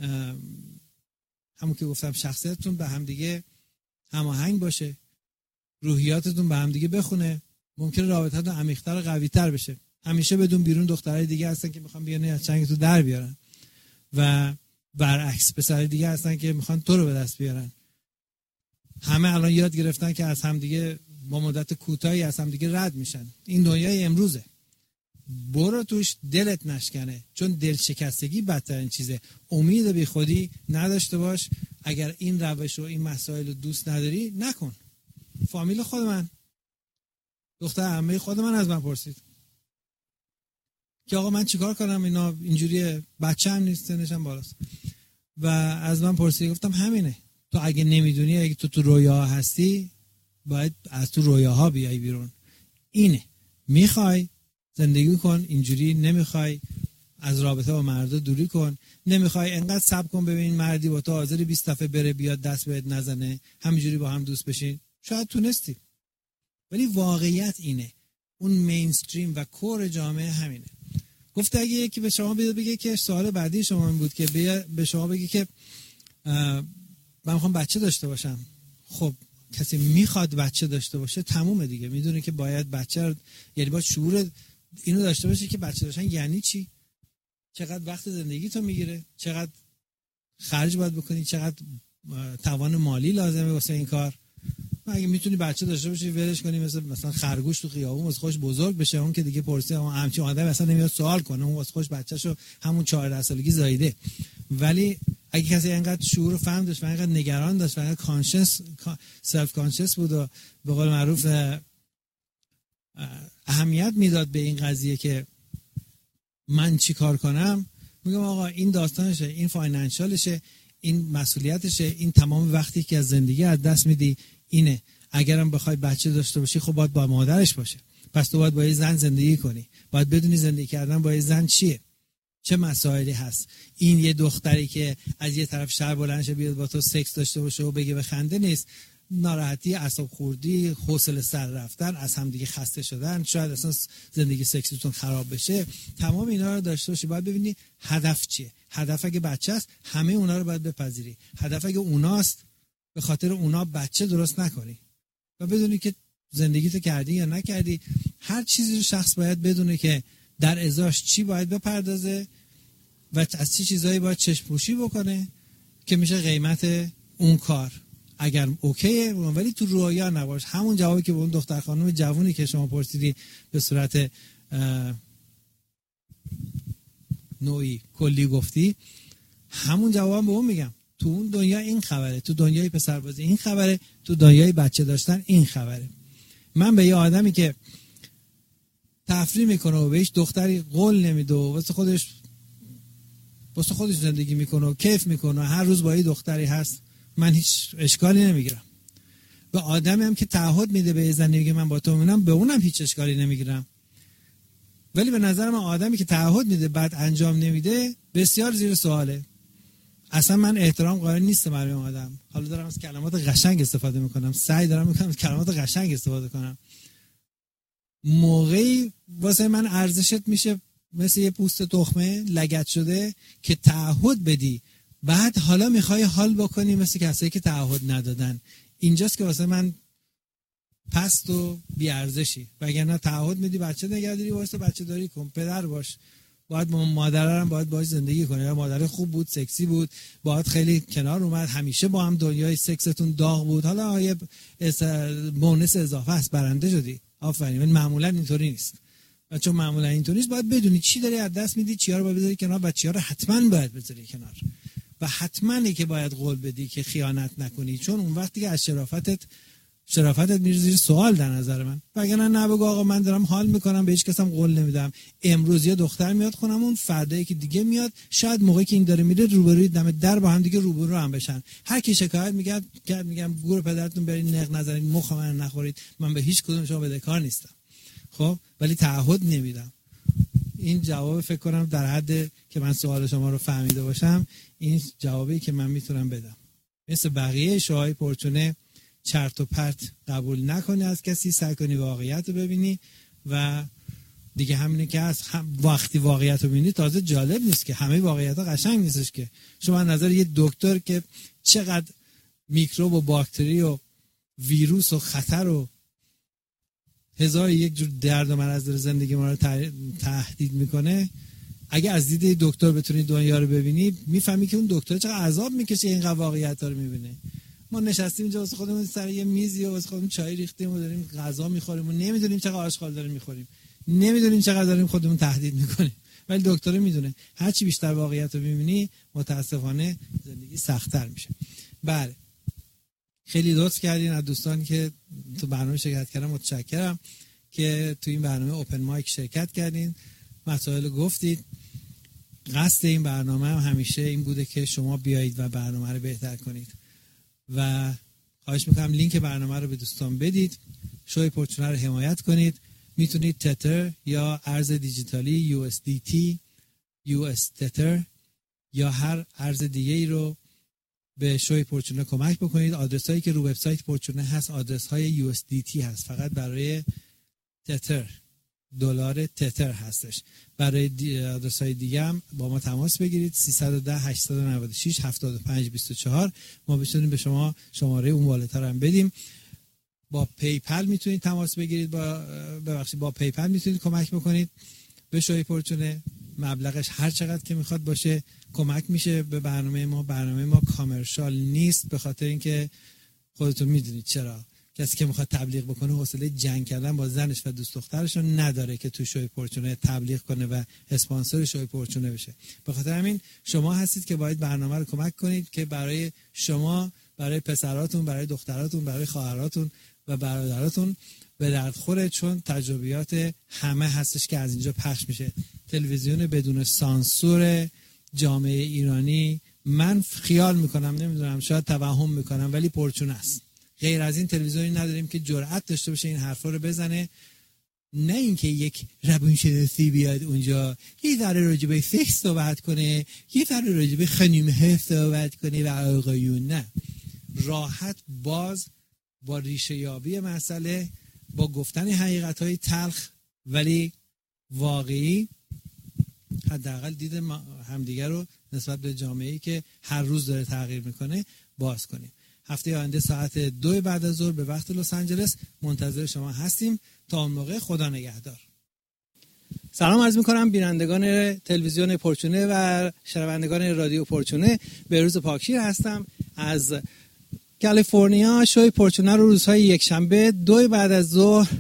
همون که گفتم شخصیتتون به هم دیگه هماهنگ باشه، روحیاتتون به هم دیگه بخونه، ممکنه رابطتون عمیق‌تر و قوی‌تر بشه. همیشه بدون بیرون دخترای دیگه هستن که میخوان بیان از چنگ تو در بیارن و برعکس پسرای دیگه هستن که میخوان تو رو به دست بیارن. همه الان یاد گرفتن که از هم دیگه با مدت کوتاهی از هم دیگه رد میشن. این دنیای امروزه، برو توش دلت نشکنه، چون دل شکستگی بدترین چیزه. امید بی خودی نداشته باش. اگر این روش و این مسائل رو دوست نداری نکن. فامیل خود من، دختر عمه خود من از من پرسید که آقا من چیکار کنم، اینا اینجوریه، بچه‌م نیست، سنشم بالاست. و از من پرسید، گفتم همینه، تو اگه نمیدونی، اگه تو تو رویاها هستی باید از تو رویاها بیای بیرون. اینه، میخوای زندگی کن اینجوری، نمیخوای از رابطه با مردا دوری کن، نمیخوای انقدر صبر کن ببین مردی با تو حاضر بیست دفعه بره بیاد دست بهت نزنه، همینجوری با هم دوست بشین. شاید تونستی، ولی واقعیت اینه، اون مینستریم و کور جامعه همینه. گفت اگه یکی به شما بیاد بگه که سوال بعدی شما این بود که به شما بگه که من میخوام بچه داشته باشم، خب کسی میخواد بچه داشته باشه تمومه دیگه، میدونه که باید بچه رو، یعنی باید شعور اینو داشته باشه که بچه داشتن یعنی چی، چقدر وقت زندگی تو میگیره، چقدر خرج باید بکنی، چقدر توان مالی لازمه واسه این کار. اگه میتونی بچه داشته باشی ولش کنی، مثلا مثلا خرگوش تو خیابون واسه خوش بزرگ بشه، اون که دیگه پرسه اون همچین آدم اصلا نمیاد سوال کنه، اون واسه خوش بچه‌شو همون چهارده سالگی زایده. ولی اگه کسی اینقدر شعور و فهم داشت و اینقدر نگران داشت و اینقدر کانشس سلف کانشس بود و به قول معروف اهمیت میداد به این قضیه که من چی کار کنم، میگم آقا این داستانشه، این فاینانشالشه، این مسئولیتشه، این تمام وقتی که از زندگی از دست میدی اینه. اگرم بخوای بچه داشته باشی خب باید با مادرش باشه، پس تو باید با یه زن زندگی کنی، باید بدونی زندگی کردن با یه زن چیه، چه مسائلی هست. این یه دختری که از یه طرف شر بلند شه بیاد با تو سکس داشته باشه و بگه بخنده نیست، ناراحتی، اعصاب خوردی، حوصله سر رفتن، از هم دیگه خسته شدن، شاید اصلا زندگی سکسیتون خراب بشه، تمام اینا رو داشته باشی. باید ببینی هدف چیه. هدف اگه بچه است همه اونا رو باید بپذیری، هدف اگه اوناست به خاطر اونا بچه درست نکنی و بدونی که زندگیتو کردی یا نکردی. هر چیزی رو شخص باید بدونه که در ازاش چی باید بپردازه و از چه چیزایی باید چشم پوشی بکنه که میشه قیمت اون کار. اگر اوکیه ولی تو رویا نباش. همون جوابی که به اون دختر خانم جوونی که شما پرسیدی به صورت نوعی کلی گفتی، همون جوابم به اون میگم. تو اون دنیا این خبره، تو دنیای پسربازی این خبره، تو دنیای بچه داشتن این خبره. من به یه آدمی که تفریح میکنه و بهش دختری قول نمیده و واسه خودش واسه خودش زندگی میکنه و کیف میکنه و هر روز با یه دختری هست، من هیچ اشکالی نمیگیرم. به آدمی هم که تعهد میده به زن میگه من با تو میمونم، به اونم هیچ اشکالی نمیگیرم. ولی به نظر من آدمی که تعهد میده بعد انجام نمیده بسیار زیر سواله. اصلا من احترام قائل نیستم برای اون آدم. حالا دارم از کلمات قشنگ استفاده میکنم، سعی دارم میکنم از کلمات قشنگ استفاده کنم. موقعی واسه من ارزشت میشه مثل یه پوست تخمه لگد شده که تعهد بدی، بعد حالا میخوای حال بکنی مثل کسایی که تعهد ندادن. اینجاست که واسه من پست و بی ارزشی. وگرنه تعهد میدی بچه نگهداری، واسه بچه داری کن، پدر باش، باید با مادرم باید باهاش زندگی کنی. یا مادر خوب بود، سکسی بود، باید خیلی کنار اومد، همیشه با هم دنیای سکستون داغ بود، حالا یه بونس اضافه است، برنده شدی، آفرین. من معمولا اینطوری نیست و چون معمولا اینطوری نیست باید بدونی چی داری از دست میدی، چیا رو باید بذاری کنار و چیا رو حتما باید بذاری کنار. و حتماً که باید قول بدی که خیانت نکنی، چون اون وقتی که از شرافتت شرافتت میره زیر سوال در نظر من. وگرنه نه بگو آقا من دارم حال میکنم به هیچ کس هم قول نمیدم، امروز یه دختر میاد خونمون، فردا یکی دیگه میاد، شاید موقعی که این داره میره روبروی دم در با هم دیگه روبرو هم بشن، هر کی شکایت میگه کرد میگم گور پدرتون برید نق نزنید، مخ من نخورید، من به هیچ کدوم شما بدهکار نیستم. خب ولی تعهد نمیدم. این جواب فکر کنم در حد که من سوال شما رو فهمیده باشم این جوابی که من میتونم بدم. مثل بقیه شوهای پرچونه چرت و پرت قبول نکنی از کسی، سعی کنی واقعیت رو ببینی و دیگه همینه که از هم وقتی واقعیت رو ببینی تازه جالب نیست که همه واقعیت ها قشنگ نیستش که. شما نظر یه دکتر که چقدر میکروب و باکتری و ویروس و خطر و هزار یک جور درد و مرض در زندگی ما رو تهدید میکنه، اگه از دید دکتر بتونی دنیا رو ببینی میفهمی که اون دکتر چقدر عذاب میکشه اینقدر واقعیت رو میبینه. ما نشستیم اینجا واسه خودمون سر یه میزی و واسه خودمون چای ریختیم و داریم غذا میخوریم و نمیدونیم چقدر آشغال داریم میخوریم، نمیدونیم چقدر داریم خودمون تهدید میکنیم. ولی دکتر میدونه. هر چی بیشتر واقعیت رو ببینی متاسفانه زندگی سخت‌تر میشه. بله خیلی لطف کردین از دوستان که تو برنامه شرکت کردن، متشکرم که تو این برنامه اوپن مایک شرکت کردین. مسائل گفتید. قصد این برنامه هم همیشه این بوده که شما بیایید و برنامه رو بهتر کنید و خواهش میکنم لینک برنامه رو به دوستان بدید، شوی پورچونه رو حمایت کنید. میتونید تتر یا ارز دیجیتالی یو اس دی تی، یو اس تتر یا هر ارز دیگه ای رو به شوی پورچونه کمک بکنید. آدرس هایی که رو وبسایت پورچونه هست آدرس های یو اس دی تی هست، فقط برای تتر دلار تتر هستش. برای آدرس های دیگه هم با ما تماس بگیرید سیصد و ده هشتصد و نود و شش هفتاد و پنج بیست و چهار، ما بتونیم به شما شماره اون والتر هم بدیم. با پیپل میتونید تماس بگیرید، با ببخشید با پیپل میتونید کمک بکنید به شوی پورچونه. مبلغش هر چقدر که میخواد باشه کمک میشه به برنامه ما. برنامه ما کامرشال نیست، به خاطر اینکه خودتون میدونید چرا. کسی که میخواد تبلیغ بکنه حوصله جنگ کردن با زنش و دوست دخترش رو نداره که تو شوی پورچونه تبلیغ کنه و اسپانسر شوی پورچونه بشه. به خاطر همین شما هستید که باید برنامه رو کمک کنید که برای شما، برای پسراتون، برای دختراتون، برای خواهراتون و برادراتون به درد خوره، چون تجربیات همه هستش که از اینجا پخش میشه. تلویزیون بدون سانسور جامعه ایرانی، من خیال میکنم، نمیدونم شاید توهم میکنم، ولی پورچونه است. غیر از این تلویزیونی نداریم که جرأت داشته باشه این حرفا رو بزنه. نه اینکه یک روانشناسی بیاد اونجا یه ذره راجع به سکس صحبت کنه، یه ذره راجع به خانم‌ها صحبت کنه و آقایون. نه، راحت باز با ریشه یابی مسئله، با گفتن حقیقت‌های تلخ ولی واقعی، حداقل دید همدیگه رو نسبت به جامعه‌ای که هر روز داره تغییر میکنه باز کنیم. هفته آینده ساعت دو بعد از ظهر به وقت لس آنجلس منتظر شما هستیم. تا اون موقع خدا نگهدار. سلام عرض میکنم بینندگان تلویزیون پورچونه و شنوندگان رادیو پورچونه. بهروز پاکشیر هستم از کالیفرنیا. شوی پورچونه رو روزهای یک شنبه دو بعد از ظهر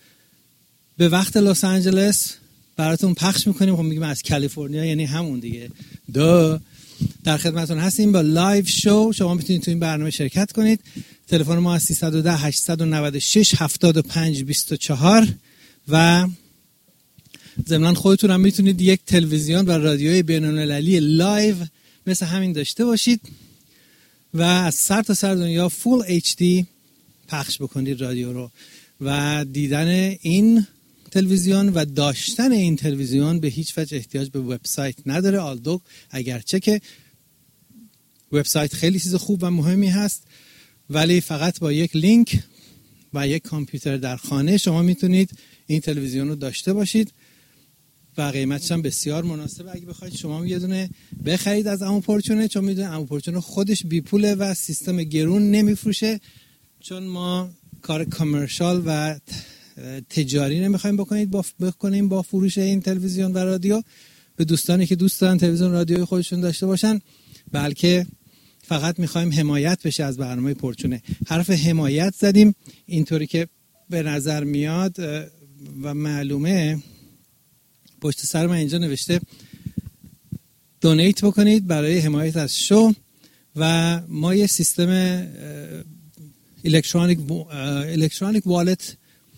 به وقت لس آنجلس براتون پخش میکنیم. خب میگیم از کالیفرنیا یعنی همون دیگه. دو در خدمتتون هستیم با لایو شو. شما میتونید تو این برنامه شرکت کنید. تلفن ما از سیصد و ده هشتصد و نود و شش هفتاد و پنج بیست و چهار و ضمن خودتون هم میتونید یک تلویزیون و رادیوی بین‌المللی لایو مثل همین داشته باشید و از سر تا سر دنیا فول اچ دی پخش بکنید رادیو رو. و دیدن این تلویزیون و داشتن این تلویزیون به هیچ وجه احتیاج به وبسایت نداره. آلدو اگرچه که وبسایت خیلی چیز خوب و مهمی هست، ولی فقط با یک لینک و یک کامپیوتر در خانه شما میتونید این تلویزیون رو داشته باشید و قیمتش هم بسیار مناسبه. اگه بخواید شما یه دونه بخرید از عمو پورچونه، چون میدونید عمو پورچونه خودش بی پوله و سیستم گرون نمیفروشه، چون ما کار کامرشال و تجاری نمیخوایم بکنید با بکنیم با فروش این تلویزیون و رادیو به دوستانی که دوست دارن تلویزیون رادیوی خودشون داشته باشن، بلکه فقط میخوایم حمایت بشه از برنامه پورچونه. حرف حمایت زدیم اینطوری که به نظر میاد و معلومه. پشت سر من اینجا نوشته دونیت بکنید برای حمایت از شو و ما یه سیستم الکترونیک الکترونیک والت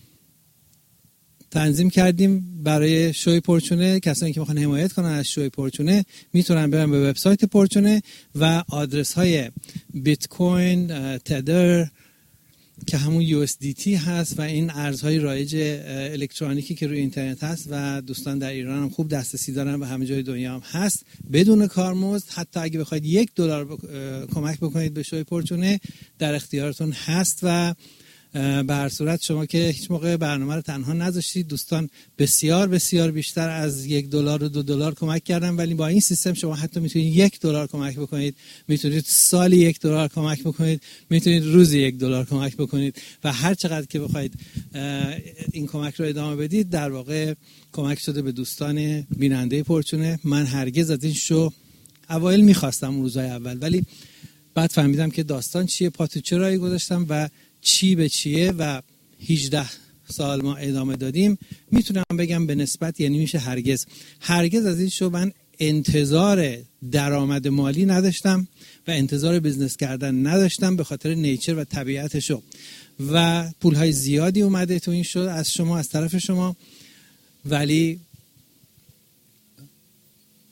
تنظیم کردیم برای شوی پورچونه. کسانی که میخوان حمایت کنن از شوی پورچونه میتونن برن به وبسایت پورچونه و آدرس های بیت کوین، تدر که همون یو اس دی تی هست و این ارزهای رایج الکترونیکی که روی اینترنت هست و دوستان در ایران هم خوب دسترسی دارن و همه جای دنیا هم هست بدون کارمزد. حتی اگه بخواید یک دلار بک... کمک بکنید به شوی پورچونه در اختیارتون هست و به هر صورت شما که هیچ موقع برنامه رو تنها نذاشتید، دوستان بسیار بسیار بیشتر از یک دلار و دو دلار کمک کردن، ولی با این سیستم شما حتی میتونید یک دلار کمک بکنید، میتونید سالی یک دلار کمک بکنید، میتونید روزی یک دلار کمک بکنید و هر چقدر که بخواید این کمک رو ادامه بدید در واقع کمک شده به دوستان بیننده پورچونه. من هرگز از این شو اوایل میخواستم اون روزهای اول، ولی بعد فهمیدم که داستان چیه، پاتو چرایی گذاشتم و چی به چیه و هجده سال ما ادامه دادیم. میتونم بگم به نسبت یعنی میشه هرگز هرگز از این شو من انتظار درآمد مالی نداشتم و انتظار بیزنس کردن نداشتم به خاطر نیچر و طبیعت شو و پولهای زیادی اومده تو این شو از شما، از طرف شما، ولی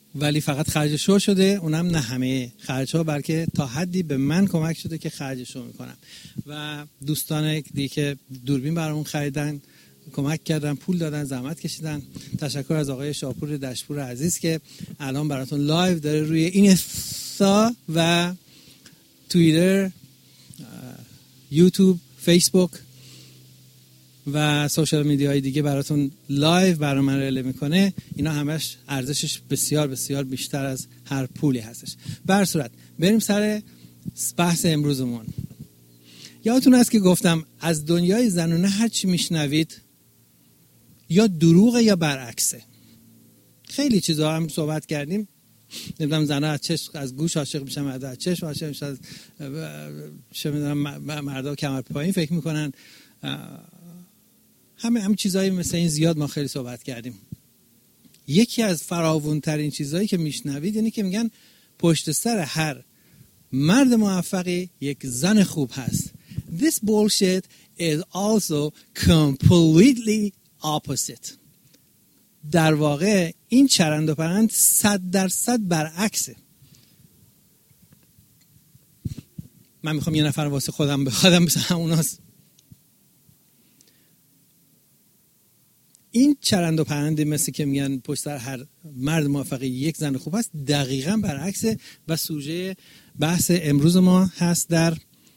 ولی فقط خرج شو شده، اونم نه همه خرج ها، بلکه تا حدی به من کمک شده که خرج شو میکنم. و دوستان دیگه که دوربین برامون خریدن، کمک کردن، پول دادن، زحمت کشیدن. تشکر از آقای شاپور دشپور عزیز که الان براتون لایو داره روی اینستا و توییتر، یوتیوب، فیسبوک و سوشال میدیاهای دیگه براتون لایو برنامه رو اعلام میکنه. اینا همش ارزشش بسیار بسیار بیشتر از هر پولی هستش. به هر صورت بریم سر بحث امروزمون. یادتون هست که گفتم از دنیای زنونه هر چی میشنوید یا دروغه یا برعکسه. خیلی چیزا هم صحبت کردیم. نمیدونم زنها از چشم از گوش عاشق میشن، مردا از چشم عاشق میشن، از چه میدونم مردا کمر پایین فکر میکنن. همه هم چیزایی مثل این زیاد ما خیلی صحبت کردیم. یکی از فراوان ترین چیزایی که میشنوید اینه که میگن پشت سر هر مرد موفقی یک زن خوب هست. This bullshit is also completely opposite. در واقع این چرند و پرند صد درصد برعکسه. من میخوام یه نفر واسه خودم بخوادم مثل هموناست. این چرند و پرند مثل که میگن پشت سر هر مرد موفقی یک زن خوب هست دقیقاً برعکسه و سوژه بحث امروز ما هست. در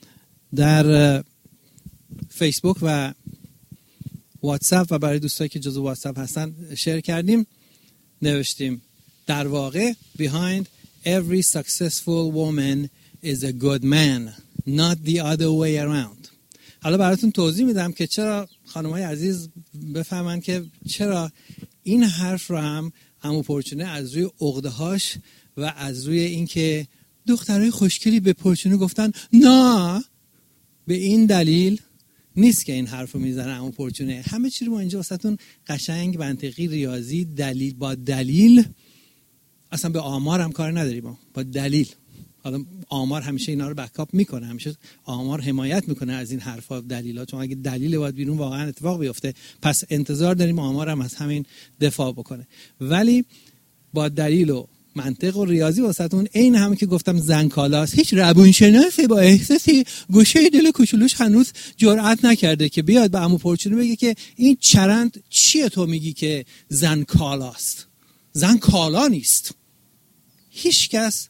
در فیسبوک و واتساپ و برای دوستایی که جزو واتساپ هستن شیر کردیم. نوشتیم در واقع behind every successful woman is a good man, not the other way around. حالا براتون توضیح میدم که چرا خانم‌های عزیز بفهمن که چرا این حرف رو هم عمو پرچونه از روی عقده‌هاش و از روی اینکه دخترای خوشگلی به پرچونه گفتن نه، به این دلیل نیست که این حرف رو میزنه عمو پرچونه. همه چی رو ما اینجا واسهتون قشنگ، منطقی، ریاضی، دلیل با دلیل، اصلا به آمار هم کار نداریم، ما با دلیل. حالا آمار همیشه اینا رو بکاپ میکنه، همیشه آمار حمایت میکنه از این حرفا و دلیلا، چون اگه دلیل باید بیرون واقعا اتفاق بیفته، پس انتظار داریم آمار هم از همین دفاع بکنه. ولی با دلیل و منطق و ریاضی واسهتون این همه که گفتم زن کالاست. هیچ روانشناسی با احساسی گوشه دل کوچولوش هنوز جرئت نکرده که بیاد به عمو پرچونه بگه که این چرند چیه تو میگی که زن کالاست. زن کالا نیست. هیچ کس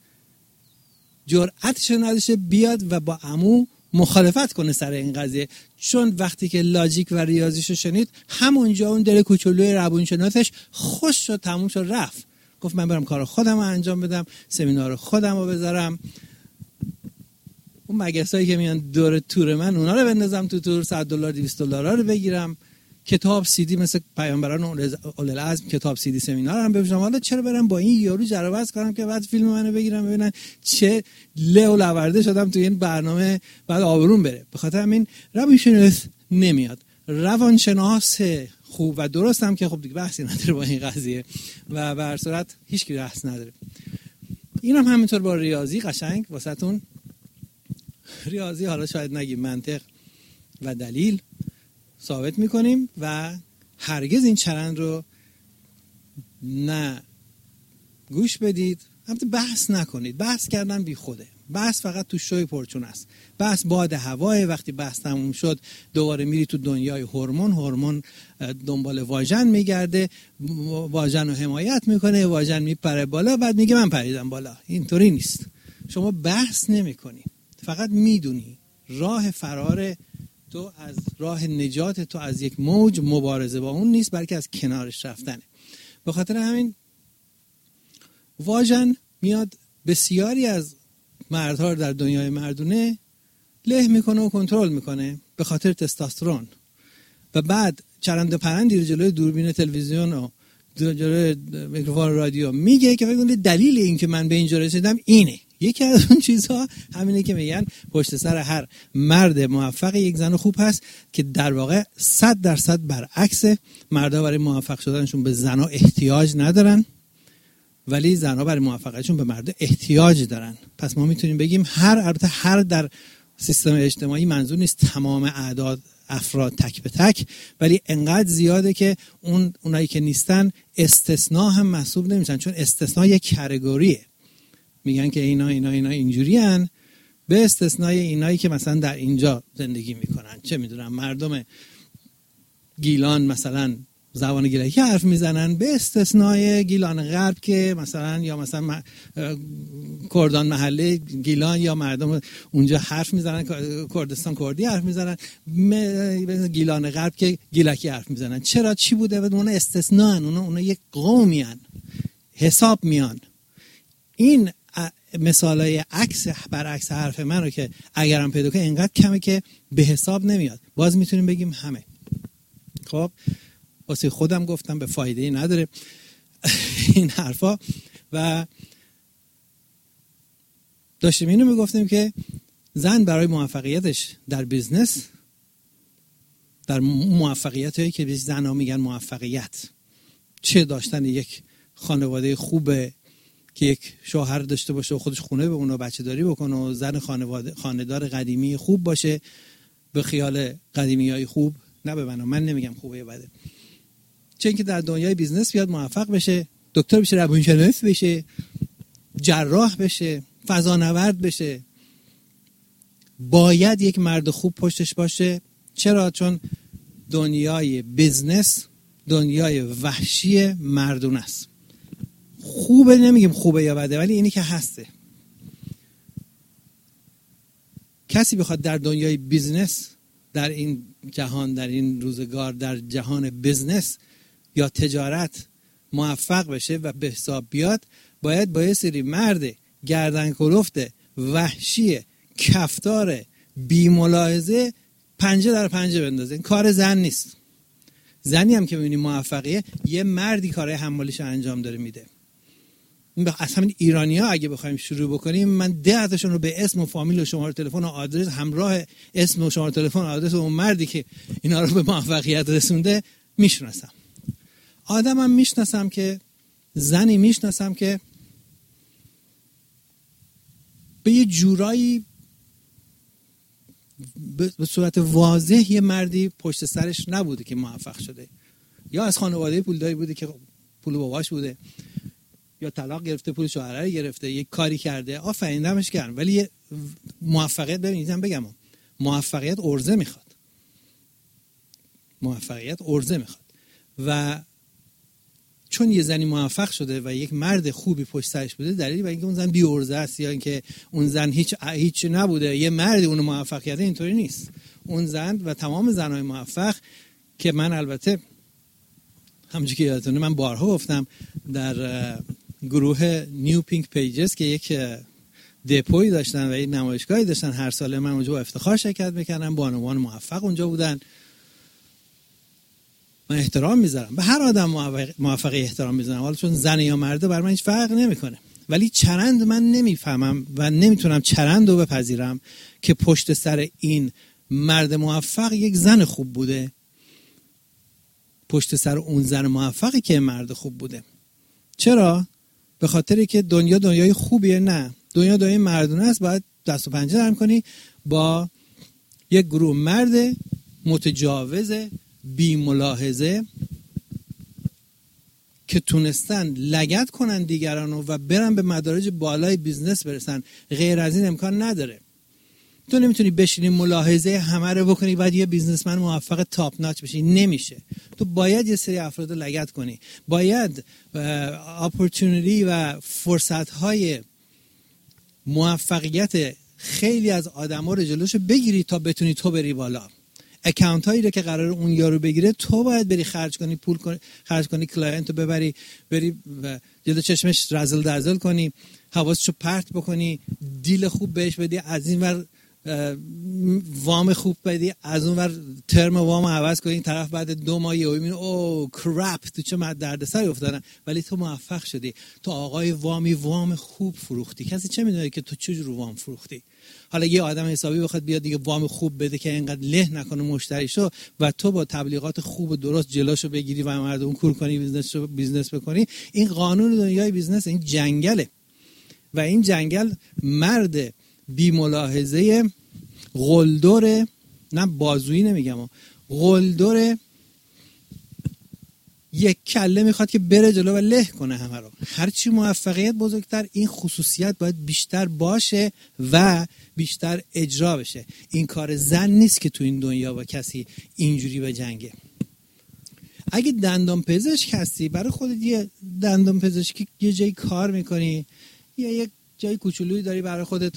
جرأتش نداشته بیاد و با عمو مخالفت کنه سر این قضیه، چون وقتی که لاجیک و ریاضیشو شنید همونجا اون دل کوچولوی روانشناسش خوش شد، تموم شد، رفت. گفت من برم کار خودم رو انجام بدم، سمینار خودم رو بذارم، اون مگسایی که میان دور تور من اونا رو بندازم تو تور، صد دلار دویست دلار رو بگیرم، کتاب سی دی مثل پیامبران اولوالعزم کتاب سی دی سمینار هم بفروشم. حالا چرا برم با این یارو جر و بحث کنم که بعد فیلم منو بگیرم ببینن چه له و لورده شدم تو این برنامه، بعد آبروم بره. به خاطر همین روانشناس نمیاد. روانشناس خوب و درست هم که خب دیگه بحثی نداره با این قضیه و به هر صورت هیچ کی بحث نداره. اینم هم همینطور با ریاضی قشنگ واسهتون، ریاضی حالا شاید نگیم منطق و دلیل ثابت میکنیم و هرگز این چرند رو نه گوش بدید، البته بحث نکنید. بحث کردن بی خوده. بحث فقط تو شوی پرچون است. بحث باد هوای. وقتی بحث تموم شد دوباره میری تو دنیای هورمون. هورمون دنبال واژن میگرده، واژن رو حمایت میکنه، واژن میپره بالا، بعد میگه من پریدم بالا. اینطوری نیست. شما بحث نمیکنی، فقط میدونی راه فرار تو از راه نجات تو از یک موج مبارزه با اون نیست، بلکه از کنارش رفتنه. به خاطر همین واژن میاد بسیاری از مردها رو در دنیای مردونه له میکنه و کنترل میکنه به خاطر تستوسترون و بعد چرند و پرندی رو جلوی دوربین تلویزیون و جلوی میکروفون رادیو میگه که فکر دلیل این که من به اینجا رسیدم اینه. یکی از اون چیزها همینه که میگن پشت سر هر مرد موفق یک زن خوب هست، که در واقع صد درصد برعکس. مردها برای موفق شدنشون به زنها احتیاج ندارن، ولی زنها برای موفقیتشون به مرد احتیاج دارن. پس ما میتونیم بگیم هر، البته هر در سیستم اجتماعی منظور نیست تمام اعداد افراد تک به تک، ولی انقدر زیاده که اون اونایی که نیستن استثناء هم محسوب نمیشن، چون استثناء یک کاتگوریه. میگن که اینا اینا اینا اینجوریان، به استثنای اینایی که مثلا در اینجا زندگی میکنن، چه میدونم مردم گیلان مثلا زبان گیلکی حرف میزنن، به استثنای گیلان غرب که مثلا یا مثلا کردان محله گیلان یا مردم اونجا حرف میزنن، کردستان کردی حرف میزنن، گیلان غرب که گیلکی حرف میزنن. چرا؟ چی بوده؟ اون استثناء، اون اون یک قومی ان، حساب میان. این مثالای عکس برعکس حرف من رو که اگرم پیدا کنه اینقدر کمه که به حساب نمیاد. باز میتونیم بگیم همه. خب واسه خودم گفتم به فایده نداره این حرفا. و داشتیم اینو میگفتیم که زن برای موفقیتش در بیزنس، در موفقیت هایی که زن ها میگن موفقیت، چه داشتن یک خانواده خوبه که یک شوهر داشته باشه و خودش خونه بمونه و بچه داری بکنه و زن خانواده خانه‌دار قدیمی خوب باشه، به خیال قدیمی های خوب، نه به بنا من نمیگم خوبه یا بده، چه اینکه در دنیای بیزنس بیاد موفق بشه، دکتر بشه، روانشناس بشه، جراح بشه، فضانورد بشه، باید یک مرد خوب پشتش باشه. چرا؟ چون دنیای بیزنس دنیای وحشی مردون است. خوبه نمیگیم خوبه یا بده، ولی اینی که هسته. کسی بخواد در دنیای بیزنس، در این جهان، در این روزگار، در جهان بیزنس یا تجارت موفق بشه و به حساب بیاد، باید با یه سری مرد گردن کلفت وحشی کفتار بی ملاحظه پنجه در پنجه بندازه. این کار زن نیست. زنی هم که میبینی موفقیه، یه مردی کارهای حمالیش انجام داره میده. از همین ایرانی ها اگه بخوایم شروع بکنیم، من ده تاشون رو به اسم و فامیل و شماره تلفن و آدرس همراه اسم و شماره تلفن و آدرس اون مردی که اینا رو به موفقیت رسونده میشناسم. آدمم میشناسم که زنی میشناسم که به یه جورایی به صورت واضح یه مردی پشت سرش نبوده که موفق شده، یا از خانواده پولداری بوده که پول باباش بوده، یا طلاق گرفته پول شوهر گرفته، یک کاری کرده آفرین دمش گرم، ولی موفقیت ببینیدم بگم موفقیت ارزه میخواد. موفقیت ارزه میخواد و چون یه زنی موفق شده و یک مرد خوبی پشت سرش بوده، دلیلی برای اینکه اون زن بی ارزه است یا اینکه اون زن هیچ هیچ نبوده، یه مرد اون موفق کرده، اینطوری نیست. اون زن و تمام زنای موفق که من البته همونجوری که یادتونه من بارها گفتم در گروه نیو پینک پیجز که یک دپوی داشتن و یک نمایشگاهی داشتن، هر ساله من اونجا با افتخار شرکت میکردم، بانوان موفق اونجا بودن. من احترام میذارم به هر آدم موفقی، احترام میذارم، حالا چون زن یا مرده بر من هیچ فرق نمیکنه، ولی چرند من نمیفهمم و نمیتونم چرند رو بپذیرم که پشت سر این مرد موفق یک زن خوب بوده، پشت سر اون زن موفقی که مرد خوب بوده. چرا؟ به خاطری که دنیا دنیای خوبیه؟ نه، دنیا دنیای مردونه است. باید دست و پنجه نرم کنی با یک گروه مرد متجاوز بی ملاحظه که تونستن لگد کنن دیگرانو و برن به مدارج بالای بیزنس برسن. غیر از این امکان نداره. تو نمیتونی بشینی ملاحظه همه رو بکنی بعد یه بیزنسمن موفق تاپ ناچ بشی، نمیشه. تو باید یه سری افراد رو لگد کنی، باید اپورتونیتی و فرصت‌های موفقیت خیلی از آدم‌ها رو جلوشو بگیری تا بتونی تو بری بالا. اکانت هایی رو که قرار اون یارو بگیره تو باید بری خرج کنی، پول کنی، خرج کنی، کلاینت رو ببری، بری جلو چشمش رزل درزل کنی، حواسشو پرت بکنی، دیل خوب بهش بدی، از این ور وام خوب بدی، از اون ور ترم وام عوض کنی، طرف بعد دو ماه یهو میبینی او کرپ تو چه دردسری افتادن، ولی تو موفق شدی، تو آقای وامی وام خوب فروختی. کسی چه میدونه که تو چه جور وام فروختی؟ حالا یه آدم حسابی بخواد بیاد دیگه وام خوب بده که اینقدر له نکنه مشتریشو و تو با تبلیغات خوب و درست جلوشو بگیری و مردم کور کنی، بیزنسشو بیزنس بکنی. این قانون دنیای بیزنس، این جنگله و این جنگل مرد بی ملاحظه قلدر نه بازویی نمیگم، قلدر یک کله میخواد که بره جلو و له کنه همه رو. هرچی موفقیت بزرگتر این خصوصیت باید بیشتر باشه و بیشتر اجرا بشه. این کار زن نیست که تو این دنیا با کسی اینجوری بجنگه. اگه دندان پزشک هستی، برای خودت یه دندان پزشکی یه جایی کار میکنی یا یک جای کوچولویی داری برای خودت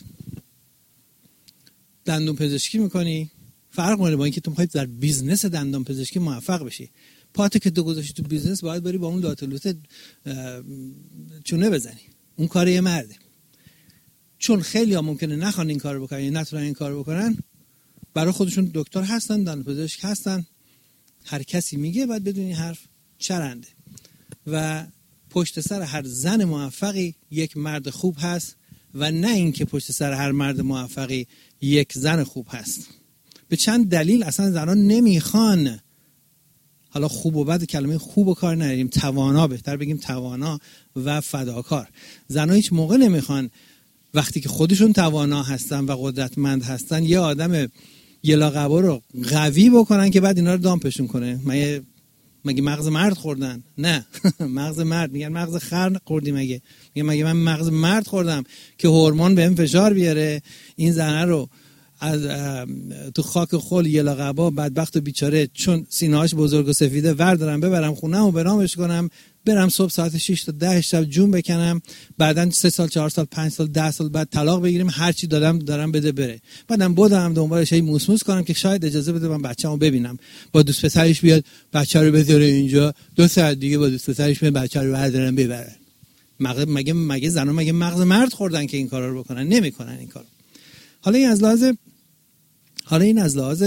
دندان پزشکی میکنی، فرق میکنه با اینکه تو میخوای در بیزنس دندان پزشکی موفق بشی. پاتو که تو گذاشتی تو بیزنس باید بری با اون لاتولوت چونه بزنی. اون کار یه مرده. چون خیلی ها ممکنه نخوان این کارو بکنن یا نتونن این کارو بکنن، برای خودشون دکتر هستن، دندان پزشک هستن، هر کسی میگه باید بدونی حرف چرنده. و پشت سر هر زن موفقی یک مرد خوب هست و نه اینکه پشت سر هر مرد موفقی یک زن خوب هست. به چند دلیل اصلا زنان نمیخوان، حالا خوب و بد کلمه خوب و کار نداریم، توانا بهتر بگیم توانا و فداکار. زنها هیچ موقع نمیخوان وقتی که خودشون توانا هستن و قدرتمند هستن یه آدم یلاقبا رو قوی بکنن که بعد اینا رو دامپشون کنه. مگه مگه مغز مرد خوردن؟ نه مغز مرد، میگن مغز خر خوردی. مگه میگن مگه من مغز مرد خوردم که هورمون بهم فشار بیاره این زنه رو از تو خاک خل یلاقبا بدبخت و بیچاره چون سینه‌اش بزرگ و سفیده وردارم ببرم خونم و برامش کنم، برم صبح ساعت شش تا ده شب جون بکنم، بعدن سه سال چهار سال پنج سال ده سال بعد طلاق بگیریم، هر چی دادم دارم بده بره، بعدم بودم دنبالش هی موسموس کنم که شاید اجازه بده من بچه‌مو ببینم، با دوست پسرش بیاد بچه رو بذاره اینجا، دو ساعت دیگه با دوست پسرش میاد بچه رو بردارن ببرن. مگه مگه مگه زنا مگه مغز مرد خوردن که این کارا رو بکنن؟ نمیکنن این کارو. حالا این از لحاظ حالا این از لحاظ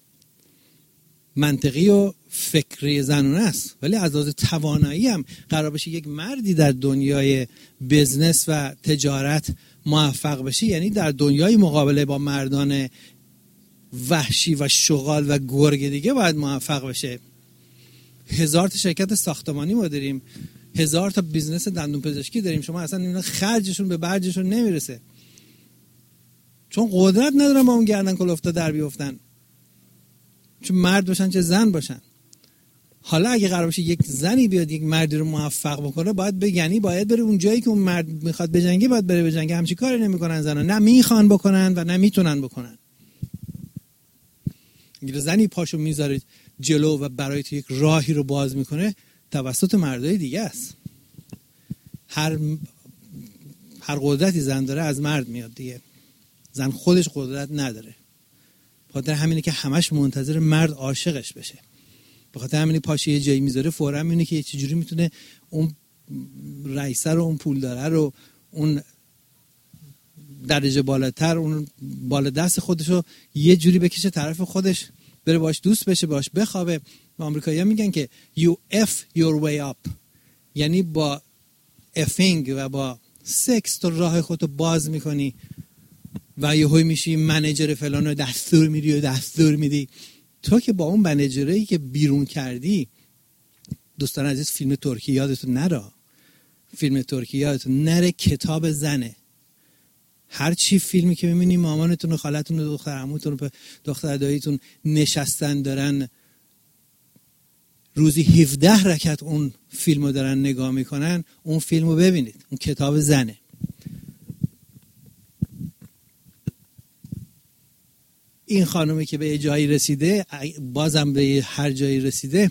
منطقی و فکری زنونه است، ولی از لحاظ توانایی هم قرار باشه یک مردی در دنیای بزنس و تجارت موفق بشه، یعنی در دنیای مقابله با مردان وحشی و شغال و گرگ دیگه باید موفق بشه. هزار تا شرکت ساختمانی ما داریم، هزار تا بیزنس دندون پزشکی داریم، شما اصلا اینا خرجشون به برجشون نمیرسه چون قدرت ندارن با اون گردن کلفتا در بیافتن، چون مرد باشن چه زن باشن. حالا اگه قرار باشه یک زنی بیاد یک مردی رو موفق بکنه، باید بگنی باید بره اون جایی که اون مرد میخواد بجنگه باید بره بجنگه. همچین کاری نمیکنن زنا، نه میخوان بکنن و نه میتونن بکنن. اگه زنی پاشو میذارید جلو و برای تو یک راهی رو باز میکنه، توسط مردای دیگه است. هر هر قدرتی زن داره از مرد میاد دیگه، زن خودش قدرت نداره. بخاطر همینه که همش منتظر مرد عاشقش بشه. بخاطر همینه پاشه یه جایی میذاره فوراً میبینه که چجوری میتونه اون رئیسه رو، اون پولداره رو، اون درجه بالاتر، اون بالا دست خودش رو یه جوری بکشه طرف خودش، بره باش دوست بشه، باش بخوابه. آمریکایی‌ها میگن که you F your way up، یعنی با افینگ و با سکس تو راه خودتو باز میکنی و یهو میشی منیجر فلان و دستور میدی و دستور میدی. تو که با اون منیجری که بیرون کردی، دوستان عزیز، فیلم ترکی یادتون نره، فیلم ترکی یادتون نره، کتاب زنه. هر چی فیلمی که میبینی مامانتون و خالتون و دختر عموتون و دختر داییتون نشستن دارن روزی هفده رکعت اون فیلمو دارن نگاه میکنن، اون فیلمو ببینید، اون کتاب زنه. این خانومی که به جایی رسیده، بازم به هر جایی رسیده،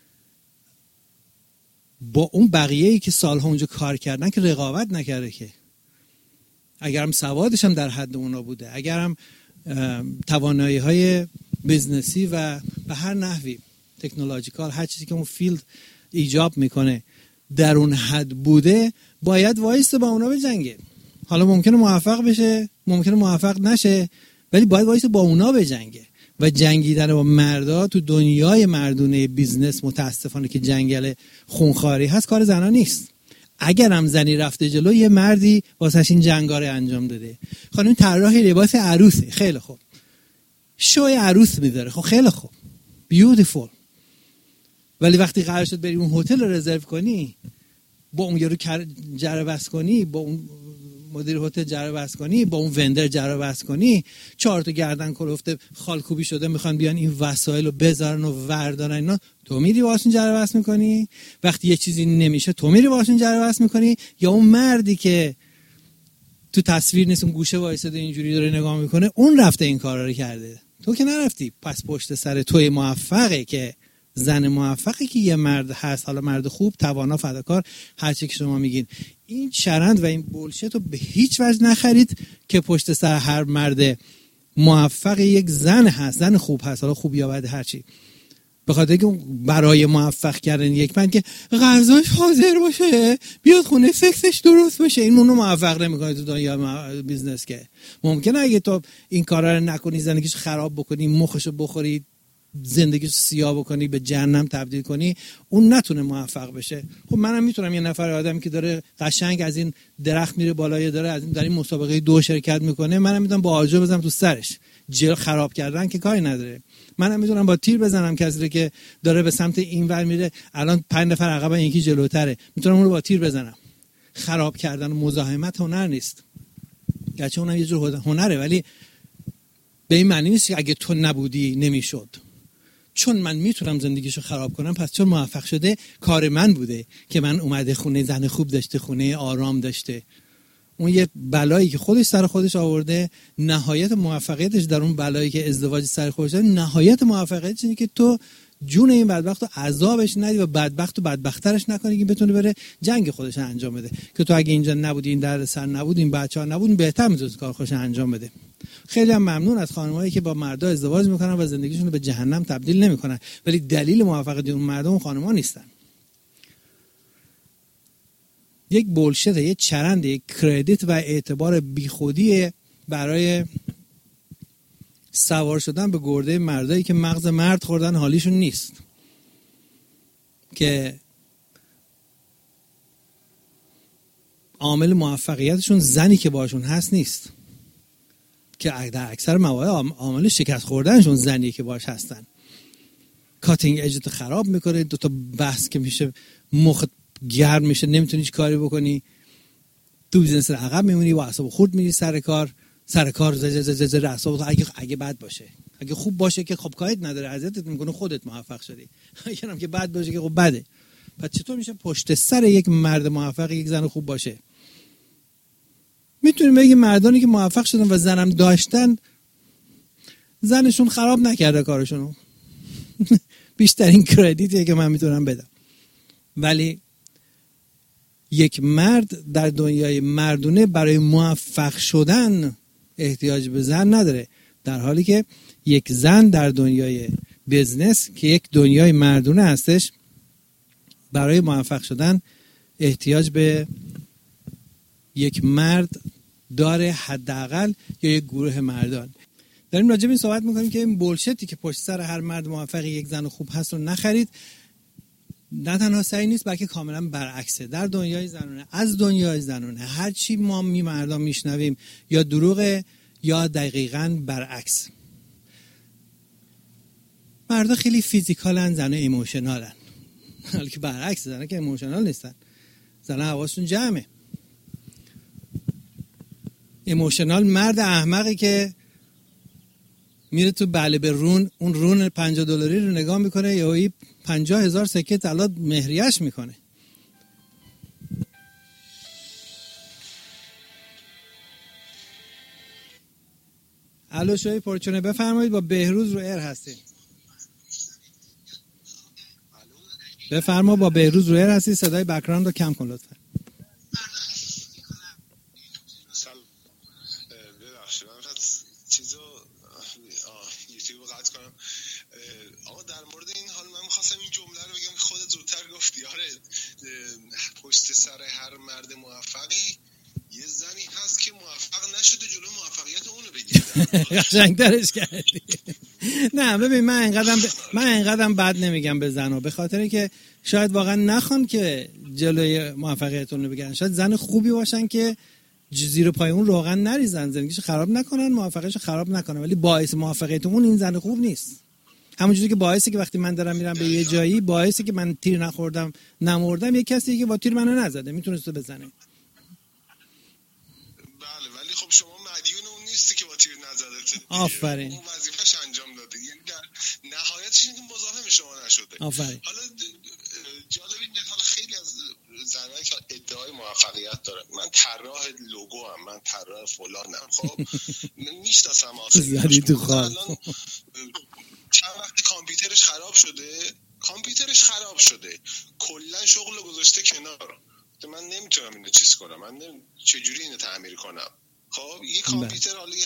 با اون بقیه‌ای که سالها اونجا کار کردن که رقابت نکرده. که اگرم سوادش هم در حد اونا بوده، اگرم توانایی های بیزنسی و به هر نحوی تکنولوژیکال، هر چیزی که اون فیلد ایجاب میکنه در اون حد بوده، باید وایسته با اونا بجنگه. حالا ممکنه موفق بشه، ممکنه موفق نشه، ولی باید وایسته با اونا بجنگه. و جنگیدن با مردا تو دنیای مردونه بیزنس متاسفانه که جنگل خونخواری هست، کار زنا نیست. اگر هم زنی رفته جلو، یه مردی واسش این جنگا رو انجام داده. خانم طراح لباس عروسه، خیلی خوب، شوی عروس میذاره، خب خیلی خوب، بیوتیفول. ولی وقتی قرار شد بری اون هتل رو رزرو کنی، با اون یارو جر بس کنی، با اون مدیر هتل جر بحث کنی، با اون وندر جر بحث کنی، چهار تا گردن کلفته خالکوبی شده میخوان بیان این وسایل رو بذارن و وردارن اینا، تو میری واسون جر بحث میکنی؟ وقتی یه چیزی نمیشه تو میری واسون جر بحث میکنی؟ یا اون مردی که تو تصویر نیست اون گوشه وایساده اینجوری داره نگاه میکنه اون رفته این کارا رو کرده، تو که نرفتی. پس پشت سر توی موفقه که زن موفقی که یه مرد هست، حالا مرد خوب، توانا، فداکار، هر چی که شما میگین. این چرند و این بولشت رو به هیچ وجه نخرید که پشت سر هر مرد موفق یک زن هست، زن خوب هست، حالا خوب یا بد هر چی. به خاطر که برای موفق کردن یک مرد که غذاش حاضر باشه، بیاد خونه، سکسش درست باشه، این اونو موفق نمیکنه تو دنیا بیزنس. که ممکنه اگه تو این کارا رو نکنی، زندگیش خراب بکنی، مخشو بخوری، زندگیش سیاه بکنی، به جهنم تبدیل کنی، اون نتونه موفق بشه. خب منم میتونم یه نفر آدمی که داره قشنگ از این درخت میره بالای، داره از این در این مسابقه دو شرکت میکنه، منم میتونم با آجر بزنم تو سرش. جل خراب کردن که کاری نداره. منم میتونم با تیر بزنم کسی که داره به سمت اینور میره، الان پنج نفر عقب یکی جلوتره، میتونم اون رو با تیر بزنم. خراب کردن و مزاحمت هنر نیست، گرچه اونم یه جور هنره، ولی به این معنی نیست که اگه تو نبودی نمیشد. چون من میتونم زندگیشو خراب کنم، پس چون موفق شده کار من بوده که من اومده خونه، زن خوب داشته، خونه آرام داشته. اون یه بلایی که خودش سر خودش آورده، نهایت موفقیتش در اون بلایی که ازدواج سر خودش داره، نهایت موفقیتش اینه که تو جون این بدبخت رو عذابش ندی و بدبخت و بدبخترش نکنی که بتونه بره جنگ خودش انجام بده. که تو اگه اینجا نبودی، این درد سر نبود، این بچه‌ها نبودن، بهتر میتونست کار خودش انجام بده. خیلی هم ممنون از خانمایی که با مردا ازدواج میکنن و زندگیشون رو به جهنم تبدیل نمیکنن، ولی دلیل موفقیت اون مردم و خانم‌ها نیستن. یک بولشت، یک چرند، یک کردیت و اعتبار بیخودی برای سوار شدن به گرده مردایی که مغز مرد خوردن حالیشون نیست، که عامل موفقیتشون زنی که باشون هست نیست، که در اکثر موارد عامل شکست خوردنشون زنی که باش هستن. کاتینگ اجت خراب میکنه، دو تا بحث که میشه مخ گرم میشه، نمیتونی هیچ کاری بکنی، تو بیزنس عقب میمونی، با اعصاب خورد میری سر کار، سر کار زج زج زج اعصاب. اگه اگه بد باشه، اگه خوب باشه که خب کاریت نداره، اذیتت میکنه، خودت موفق شدی. اگه هم که بد باشه که خب بده. پس چطور میشه پشت سر یک مرد موفق یک زن خوب باشه؟ میتونیم بگیم مردانی که موفق شدن و زنم داشتن، زنشون خراب نکرده کارشونو. بیشترین کردیتیه که من میتونم بدم. ولی یک مرد در دنیای مردونه برای موفق شدن احتیاج به زن نداره، در حالی که یک زن در دنیای بزنس که یک دنیای مردونه هستش، برای موفق شدن احتیاج به یک مرد داره، حداقل، یا یک گروه مردان. داریم راجع به این صحبت میکنیم که این بولشتی که پشت سر هر مرد موفق یک زن خوب هست رو نخرید. نه تنها صحیح نیست، بلکه کاملا برعکسه. در دنیای زنونه، از دنیای زنونه، هر چی ما می مردان میشنویم یا دروغه یا دقیقاً برعکس. مردا خیلی فیزیکالن، زنها ایموشنالن. حالا که برعکس، زنها که ایموشنال نیستن، زنها حواسشون جمعه. ایموشنال مرد احمقی که میره تو بله به رون، اون رون پنجاه دلاری رو نگاه میکنه، یا ای پنجاه هزار سکه طلا مهریش میکنه. الو شوی پرچونه، بفرمایید، با بهروز رو ایر هستیم. بفرما، با بهروز رو ایر هستی، صدای بک‌گراند رو کم کن لطفا. پشت سر هر مرد موفقی یه زنی هست که موفق نشده جلو موفقیت اونو بگیره. قشنگ‌ترش کردی. نه ببین، من اینقدرم ب... من اینقدرم بد نمیگم به زنا، به خاطر که شاید واقعا نخوان که جلوی موفقیتون رو بگیرن. شاید زن خوبی باشن که زیر پای اون روغن نریزن، زندگیشو خراب نکنن، موفقیتشو خراب نکنن، ولی باعث موفقیت اون این زن خوب نیست. همونجوری که باعثی که وقتی من دارم میرم به یه جایی، باعثی که من تیر نخوردم، نمردم، یه کسی که با تیر منو نزده میتونست بزنه. خب شما مدیون اون نیستی که با تیر نزدت. آفرین. اون وظیفه‌ش انجام داده، یعنی در نهایتش اینکه مزاحم شما نشده. آفرین. حالا جالب اینه حالا خیلی از زنایی که ادعای موفقیت دارن، من طراح لوگو ام، من طراح فلانم، خب میشناسم آخه زدی تو خواب. الان چند وقت کامپیوترش خراب شده، کامپیوترش خراب شده کلا شغل رو گذاشته کنار، من نمیتونم اینو چیز کنم، من نمی... چجوری اینو تعمیر کنم. خب یه کامپیوتر حالا یه